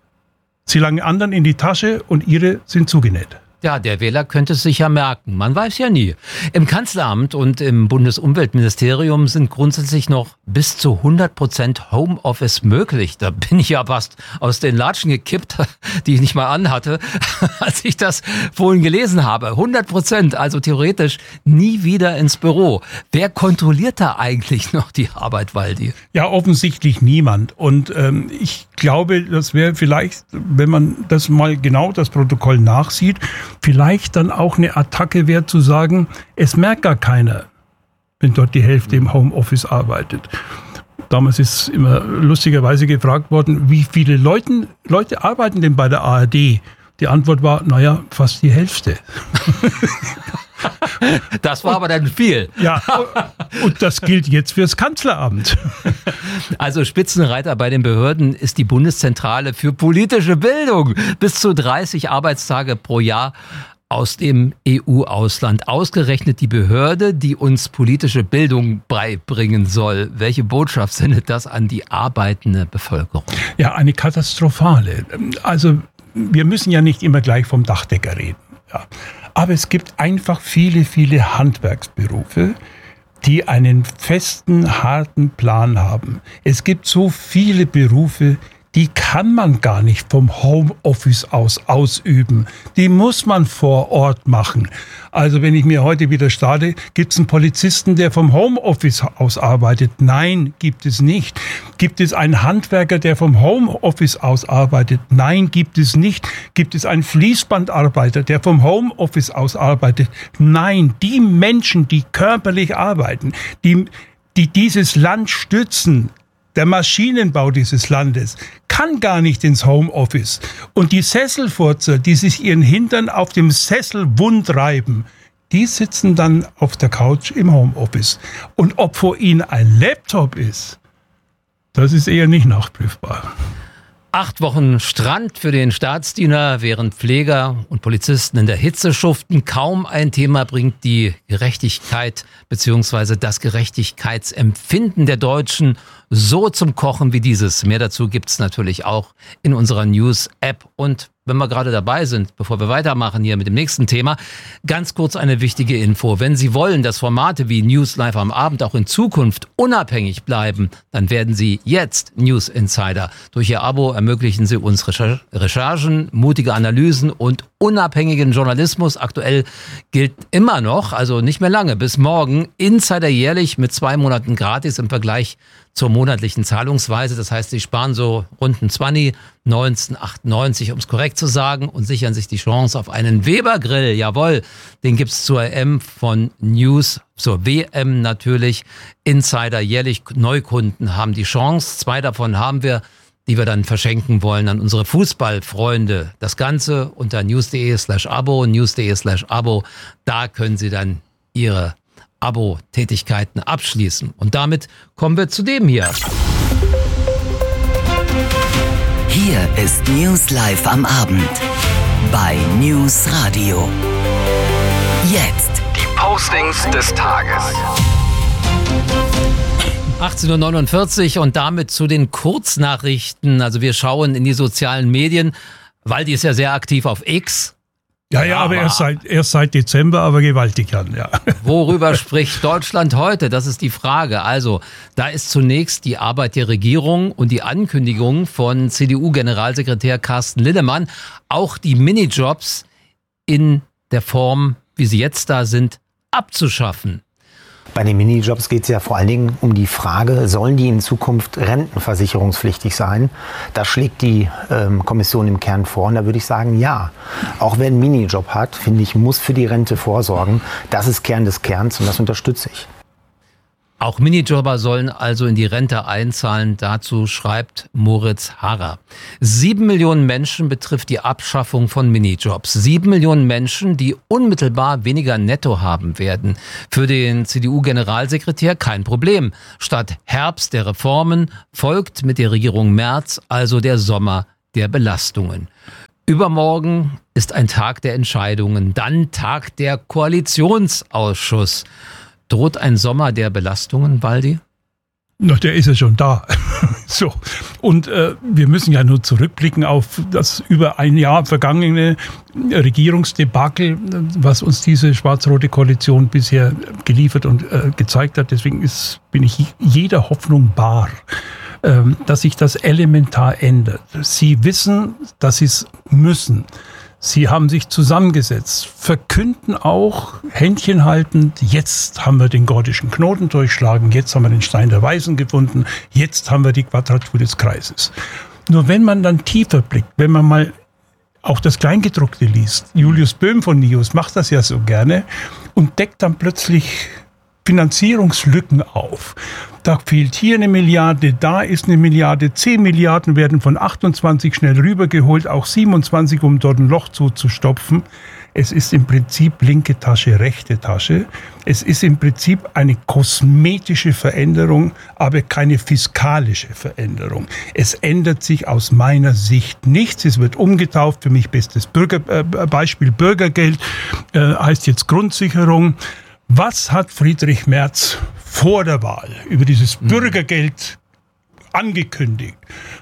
Sie langen anderen in die Tasche und ihre sind zugenäht. Ja, der Wähler könnte es sich ja merken. Man weiß ja nie. Im Kanzleramt und im Bundesumweltministerium sind grundsätzlich noch bis zu 100% Homeoffice möglich. Da bin ich ja fast aus den Latschen gekippt, die ich nicht mal anhatte, als ich das vorhin gelesen habe. 100%, also theoretisch nie wieder ins Büro. Wer kontrolliert da eigentlich noch die Arbeit, Waldi? Ja, offensichtlich niemand. Und ich glaube, das wäre vielleicht, wenn man das mal genau das Protokoll nachsieht, vielleicht dann auch eine Attacke wäre zu sagen, es merkt gar keiner, wenn dort die Hälfte im Homeoffice arbeitet. Damals ist immer lustigerweise gefragt worden, wie viele Leute arbeiten denn bei der ARD? Die Antwort war, fast die Hälfte. Das war aber dann viel. Ja, und das gilt jetzt fürs Kanzleramt. Also Spitzenreiter bei den Behörden ist die Bundeszentrale für politische Bildung. Bis zu 30 Arbeitstage pro Jahr aus dem EU-Ausland. Ausgerechnet die Behörde, die uns politische Bildung beibringen soll. Welche Botschaft sendet das an die arbeitende Bevölkerung? Ja, eine katastrophale. Also wir müssen ja nicht immer gleich vom Dachdecker reden. Ja. Aber es gibt einfach viele, viele Handwerksberufe, die einen festen, harten Plan haben. Es gibt so viele Berufe, die kann man gar nicht vom Homeoffice aus ausüben. Die muss man vor Ort machen. Also wenn ich mir heute wieder starte, gibt es einen Polizisten, der vom Homeoffice aus arbeitet? Nein, gibt es nicht. Gibt es einen Handwerker, der vom Homeoffice aus arbeitet? Nein, gibt es nicht. Gibt es einen Fließbandarbeiter, der vom Homeoffice aus arbeitet? Nein, die Menschen, die körperlich arbeiten, die dieses Land stützen, der Maschinenbau dieses Landes, kann gar nicht ins Homeoffice. Und die Sesselfurzer, die sich ihren Hintern auf dem Sessel wund reiben, die sitzen dann auf der Couch im Homeoffice. Und ob vor ihnen ein Laptop ist, das ist eher nicht nachprüfbar. 8 Wochen Strand für den Staatsdiener, während Pfleger und Polizisten in der Hitze schuften. Kaum ein Thema bringt die Gerechtigkeit bzw. das Gerechtigkeitsempfinden der Deutschen so zum Kochen wie dieses. Mehr dazu gibt's natürlich auch in unserer News-App. Und wenn wir gerade dabei sind, bevor wir weitermachen hier mit dem nächsten Thema, ganz kurz eine wichtige Info. Wenn Sie wollen, dass Formate wie News Live am Abend auch in Zukunft unabhängig bleiben, dann werden Sie jetzt News Insider. Durch Ihr Abo ermöglichen Sie uns Recherchen, mutige Analysen und unabhängigen Journalismus. Aktuell gilt immer noch, also nicht mehr lange, bis morgen, Insider jährlich mit 2 Monaten gratis im Vergleich zur monatlichen Zahlungsweise. Das heißt, Sie sparen so rund ein 20, 19,98, um es korrekt zu sagen, und sichern sich die Chance auf einen Weber-Grill. Jawohl, den gibt's zur EM von News, zur WM natürlich. Insider jährlich, Neukunden haben die Chance. 2 davon haben wir, die wir dann verschenken wollen an unsere Fußballfreunde. Das Ganze unter news.de/abo, news.de/abo. Da können Sie dann Ihre Abo-Tätigkeiten abschließen. Und damit kommen wir zu dem hier. Hier ist News Live am Abend bei News Radio. Jetzt die Postings des Tages. 18:49 Uhr und damit zu den Kurznachrichten. Also wir schauen in die sozialen Medien. Waldi ist ja sehr aktiv auf X. Ja, aber erst seit Dezember, aber gewaltig an, ja. Worüber spricht Deutschland heute? Das ist die Frage. Also, da ist zunächst die Arbeit der Regierung und die Ankündigung von CDU-Generalsekretär Carsten Linnemann, auch die Minijobs in der Form, wie sie jetzt da sind, abzuschaffen. Bei den Minijobs geht es ja vor allen Dingen um die Frage, sollen die in Zukunft rentenversicherungspflichtig sein? Das schlägt die Kommission im Kern vor und da würde ich sagen, ja. Auch wer einen Minijob hat, finde ich, muss für die Rente vorsorgen. Das ist Kern des Kerns und das unterstütze ich. Auch Minijobber sollen also in die Rente einzahlen. Dazu schreibt Moritz Harrer. 7 Millionen Menschen betrifft die Abschaffung von Minijobs. 7 Millionen Menschen, die unmittelbar weniger netto haben werden. Für den CDU-Generalsekretär kein Problem. Statt Herbst der Reformen folgt mit der Regierung Merz also der Sommer der Belastungen. Übermorgen ist ein Tag der Entscheidungen, dann Tag der Koalitionsausschuss. Droht ein Sommer der Belastungen, Waldi? Na, der ist ja schon da. So. Und wir müssen ja nur zurückblicken auf das über ein Jahr vergangene Regierungsdebakel, was uns diese schwarz-rote Koalition bisher geliefert und gezeigt hat. Deswegen bin ich jeder Hoffnung bar, dass sich das elementar ändert. Sie wissen, dass sie es müssen. Sie haben sich zusammengesetzt, verkünden auch, Händchen haltend, jetzt haben wir den gordischen Knoten durchschlagen, jetzt haben wir den Stein der Weisen gefunden, jetzt haben wir die Quadratur des Kreises. Nur wenn man dann tiefer blickt, wenn man mal auch das Kleingedruckte liest, Julius Böhm von NIOS macht das ja so gerne und deckt dann plötzlich Finanzierungslücken auf. Da fehlt hier 1 Milliarde, da ist 1 Milliarde, 10 Milliarden werden von 28 schnell rübergeholt, auch 27, um dort ein Loch zuzustopfen. Es ist im Prinzip linke Tasche, rechte Tasche. Es ist im Prinzip eine kosmetische Veränderung, aber keine fiskalische Veränderung. Es ändert sich aus meiner Sicht nichts. Es wird umgetauft. Für mich bestes Beispiel Bürgergeld, heißt jetzt Grundsicherung. Was hat Friedrich Merz vor der Wahl über dieses Bürgergeld angekündigt?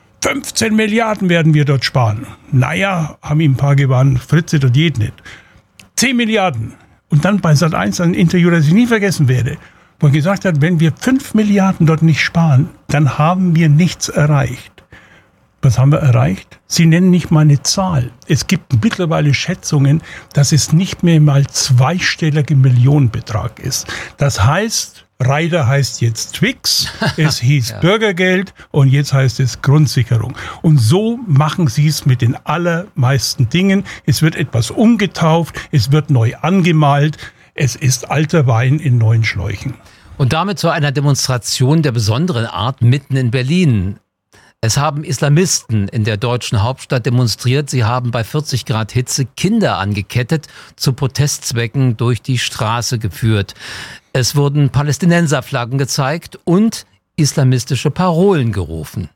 15 Milliarden werden wir dort sparen. Naja, haben ihm ein paar gewarnt, Fritze dort jeden nicht. 10 Milliarden. Und dann bei Sat.1 ein Interview, das ich nie vergessen werde, wo er gesagt hat, wenn wir 5 Milliarden dort nicht sparen, dann haben wir nichts erreicht. Was haben wir erreicht? Sie nennen nicht mal eine Zahl. Es gibt mittlerweile Schätzungen, dass es nicht mehr mal zweistelliger Millionenbetrag ist. Das heißt, Reiter heißt jetzt Twix, es hieß ja. Bürgergeld und jetzt heißt es Grundsicherung. Und so machen sie es mit den allermeisten Dingen. Es wird etwas umgetauft, es wird neu angemalt. Es ist alter Wein in neuen Schläuchen. Und damit zu einer Demonstration der besonderen Art mitten in Berlin. Es haben Islamisten in der deutschen Hauptstadt demonstriert. Sie haben bei 40 Grad Hitze Kinder angekettet, zu Protestzwecken durch die Straße geführt. Es wurden Palästinenserflaggen gezeigt und islamistische Parolen gerufen.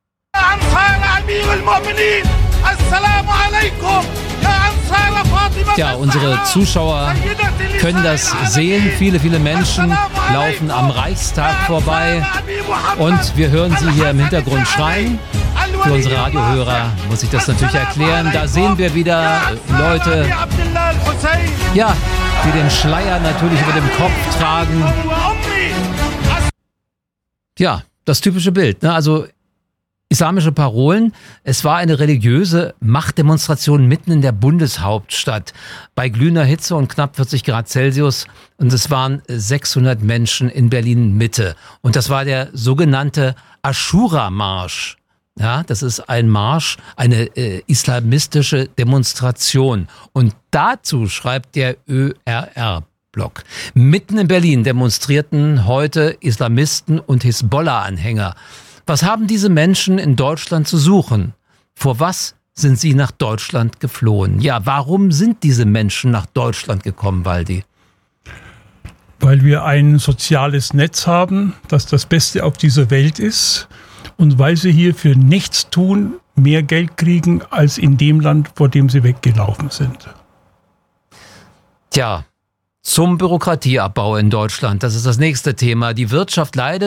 Ja, unsere Zuschauer können das sehen. Viele, viele Menschen laufen am Reichstag vorbei und wir hören sie hier im Hintergrund schreien. Für unsere Radiohörer muss ich das natürlich erklären. Da sehen wir wieder Leute, ja, die den Schleier natürlich über dem Kopf tragen. Ja, das typische Bild, ne? Also islamische Parolen. Es war eine religiöse Machtdemonstration mitten in der Bundeshauptstadt bei glühender Hitze und knapp 40 Grad Celsius. Und es waren 600 Menschen in Berlin-Mitte. Und das war der sogenannte Aschura-Marsch. Ja, das ist ein Marsch, eine islamistische Demonstration. Und dazu schreibt der ÖRR-Blog. Mitten in Berlin demonstrierten heute Islamisten und Hisbollah-Anhänger. Was haben diese Menschen in Deutschland zu suchen? Vor was sind sie nach Deutschland geflohen? Ja, warum sind diese Menschen nach Deutschland gekommen, Waldi? Weil wir ein soziales Netz haben, das das Beste auf dieser Welt ist und weil sie hier für nichts tun, mehr Geld kriegen als in dem Land, vor dem sie weggelaufen sind. Tja, zum Bürokratieabbau in Deutschland, das ist das nächste Thema. Die Wirtschaft leidet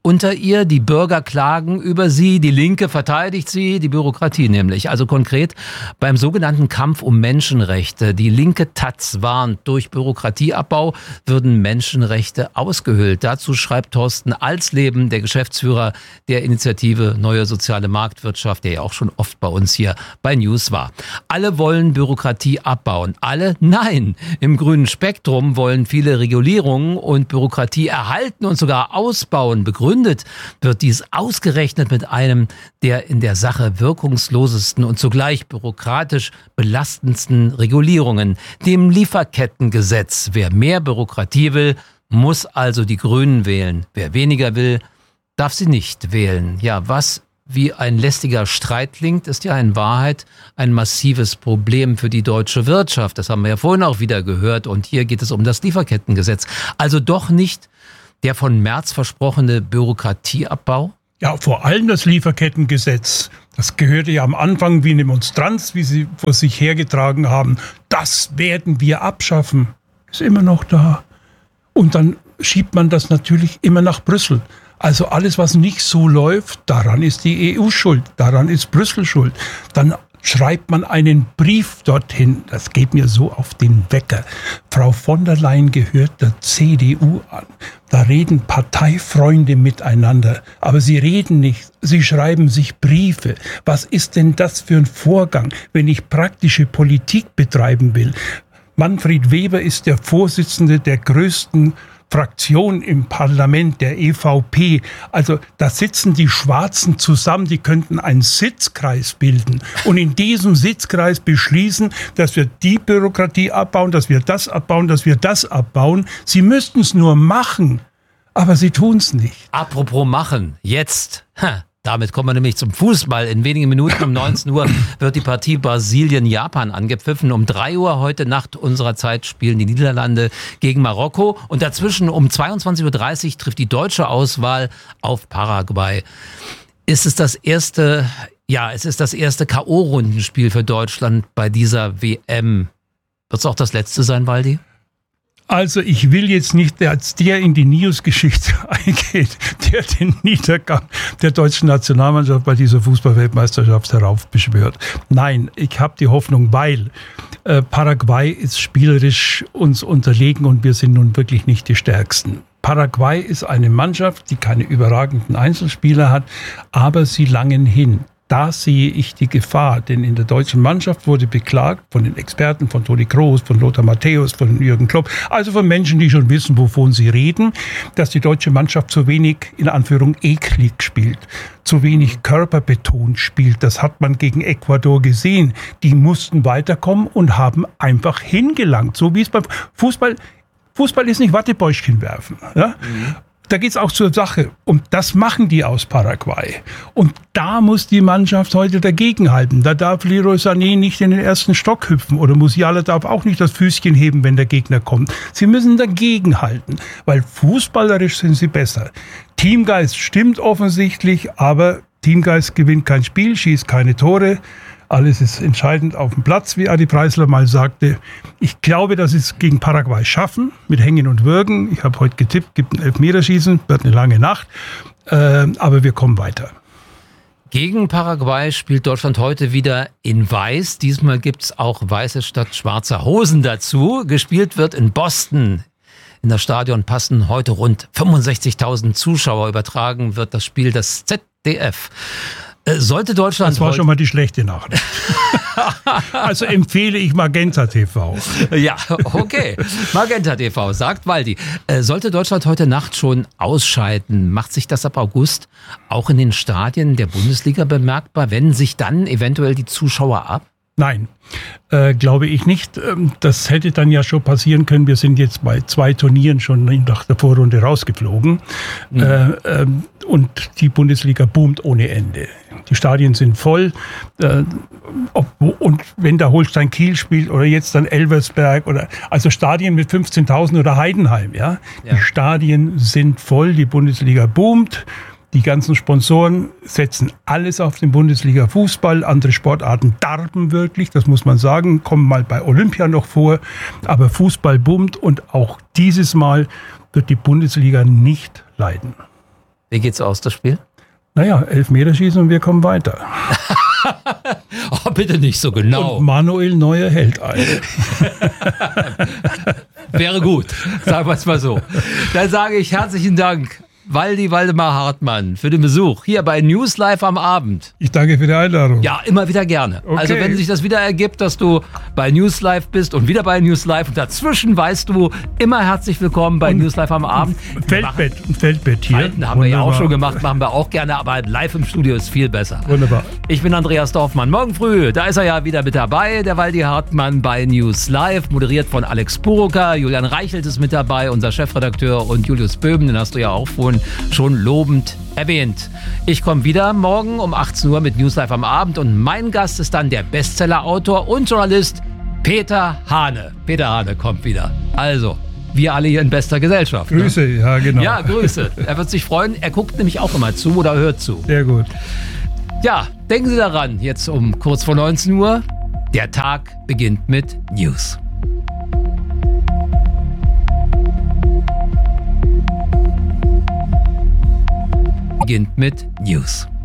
unter ihr. Die Bürger klagen über sie, die Linke verteidigt sie, die Bürokratie nämlich. Also konkret beim sogenannten Kampf um Menschenrechte. Die linke Taz warnt, durch Bürokratieabbau würden Menschenrechte ausgehöhlt. Dazu schreibt Thorsten Alsleben, der Geschäftsführer der Initiative Neue Soziale Marktwirtschaft, der ja auch schon oft bei uns hier bei News war. Alle wollen Bürokratie abbauen. Alle? Nein. Im grünen Spektrum wollen viele Regulierungen und Bürokratie erhalten und sogar ausbauen. Begründet wird dies ausgerechnet mit einem der in der Sache wirkungslosesten und zugleich bürokratisch belastendsten Regulierungen, dem Lieferkettengesetz. Wer mehr Bürokratie will, muss also die Grünen wählen. Wer weniger will, darf sie nicht wählen. Ja, was wie ein lästiger Streit klingt, ist ja in Wahrheit ein massives Problem für die deutsche Wirtschaft. Das haben wir ja vorhin auch wieder gehört. Und hier geht es um das Lieferkettengesetz. Also doch nicht der von Merz versprochene Bürokratieabbau? Ja, vor allem das Lieferkettengesetz. Das gehörte ja am Anfang wie eine Monstranz, wie sie vor sich hergetragen haben. Das werden wir abschaffen. Ist immer noch da. Und dann schiebt man das natürlich immer nach Brüssel. Also alles, was nicht so läuft, daran ist die EU schuld, daran ist Brüssel schuld. Dann schreibt man einen Brief dorthin, das geht mir so auf den Wecker. Frau von der Leyen gehört der CDU an. Da reden Parteifreunde miteinander, aber sie reden nicht, sie schreiben sich Briefe. Was ist denn das für ein Vorgang, wenn ich praktische Politik betreiben will? Manfred Weber ist der Vorsitzende der größten Fraktion im Parlament, der EVP. Also da sitzen die Schwarzen zusammen, die könnten einen Sitzkreis bilden und in diesem Sitzkreis beschließen, dass wir die Bürokratie abbauen, dass wir das abbauen, dass wir das abbauen. Sie müssten es nur machen, aber sie tun es nicht. Apropos machen, jetzt. Damit kommen wir nämlich zum Fußball. In wenigen Minuten um 19 Uhr wird die Partie Brasilien-Japan angepfiffen. Um 3 Uhr heute Nacht unserer Zeit spielen die Niederlande gegen Marokko. Und dazwischen um 22.30 Uhr trifft die deutsche Auswahl auf Paraguay. Es ist das erste K.O.-Rundenspiel für Deutschland bei dieser WM. Wird es auch das letzte sein, Waldi? Also ich will jetzt nicht als der in die News-Geschichte eingeht, der den Niedergang der deutschen Nationalmannschaft bei dieser Fußball-Weltmeisterschaft heraufbeschwört. Nein, ich habe die Hoffnung, weil Paraguay ist spielerisch uns unterlegen und wir sind nun wirklich nicht die Stärksten. Paraguay ist eine Mannschaft, die keine überragenden Einzelspieler hat, aber sie langen hin. Da sehe ich die Gefahr, denn in der deutschen Mannschaft wurde beklagt von den Experten, von Toni Kroos, von Lothar Matthäus, von Jürgen Klopp, also von Menschen, die schon wissen, wovon sie reden, dass die deutsche Mannschaft zu wenig, in Anführung, eklig spielt, zu wenig körperbetont spielt. Das hat man gegen Ecuador gesehen. Die mussten weiterkommen und haben einfach hingelangt, so wie es beim Fußball ist nicht Wattebäuschchen werfen, ja? Da geht's auch zur Sache. Und das machen die aus Paraguay. Und da muss die Mannschaft heute dagegenhalten. Da darf Leroy Sané nicht in den ersten Stock hüpfen. Oder Musiala darf auch nicht das Füßchen heben, wenn der Gegner kommt. Sie müssen dagegenhalten, weil fußballerisch sind sie besser. Teamgeist stimmt offensichtlich, aber Teamgeist gewinnt kein Spiel, schießt keine Tore. Alles ist entscheidend auf dem Platz, wie Adi Preisler mal sagte. Ich glaube, dass sie es gegen Paraguay schaffen, mit Hängen und Würgen. Ich habe heute getippt, gibt ein Elfmeterschießen, wird eine lange Nacht, aber wir kommen weiter. Gegen Paraguay spielt Deutschland heute wieder in Weiß. Diesmal gibt es auch weiße statt schwarzer Hosen dazu. Gespielt wird in Boston. In das Stadion passen heute rund 65.000 Zuschauer. Übertragen wird das Spiel das ZDF. Sollte Deutschland... Das war schon mal die schlechte Nachricht. Also empfehle ich Magenta TV. Ja, okay. Magenta TV, sagt Waldi. Sollte Deutschland heute Nacht schon ausscheiden, macht sich das ab August auch in den Stadien der Bundesliga bemerkbar? Wenden sich dann eventuell die Zuschauer ab? Nein, glaube ich nicht. Das hätte dann ja schon passieren können. Wir sind jetzt bei 2 Turnieren schon nach der Vorrunde rausgeflogen. Und die Bundesliga boomt ohne Ende. Die Stadien sind voll. Und wenn da Holstein Kiel spielt oder jetzt dann Elversberg also Stadien mit 15.000 oder Heidenheim, ja. Die Stadien sind voll. Die Bundesliga boomt. Die ganzen Sponsoren setzen alles auf den Bundesliga-Fußball. Andere Sportarten darben wirklich, das muss man sagen, kommen mal bei Olympia noch vor. Aber Fußball boomt und auch dieses Mal wird die Bundesliga nicht leiden. Wie geht's aus, das Spiel? Naja, Elfmeterschießen und wir kommen weiter. Oh, bitte nicht so genau. Und Manuel Neuer hält ein. Wäre gut, sagen wir es mal so. Dann sage ich herzlichen Dank, Waldi Waldemar Hartmann, für den Besuch hier bei News Live am Abend. Ich danke für die Einladung. Ja, immer wieder gerne. Okay. Also wenn sich das wieder ergibt, dass du bei News Live bist und wieder bei News Live und dazwischen weißt du, immer herzlich willkommen bei News Live am Abend. Ein Feldbett hier. Falten haben wir ja auch schon gemacht, machen wir auch gerne, aber live im Studio ist viel besser. Wunderbar. Ich bin Andreas Dorfmann. Morgen früh, da ist er ja wieder mit dabei, der Waldi Hartmann bei News Live, moderiert von Alex Buruka. Julian Reichelt ist mit dabei, unser Chefredakteur, und Julius Böhm, den hast du ja auch vorhin schon lobend erwähnt. Ich komme wieder morgen um 18 Uhr mit News Live am Abend und mein Gast ist dann der Bestseller-Autor und Journalist Peter Hane. Peter Hane kommt wieder. Also, wir alle hier in bester Gesellschaft. Grüße, ne? ja genau. Ja, Grüße. Er wird sich freuen. Er guckt nämlich auch immer zu oder hört zu. Sehr gut. Ja, denken Sie daran, jetzt um kurz vor 19 Uhr, der Tag beginnt mit News. Beginnt mit News.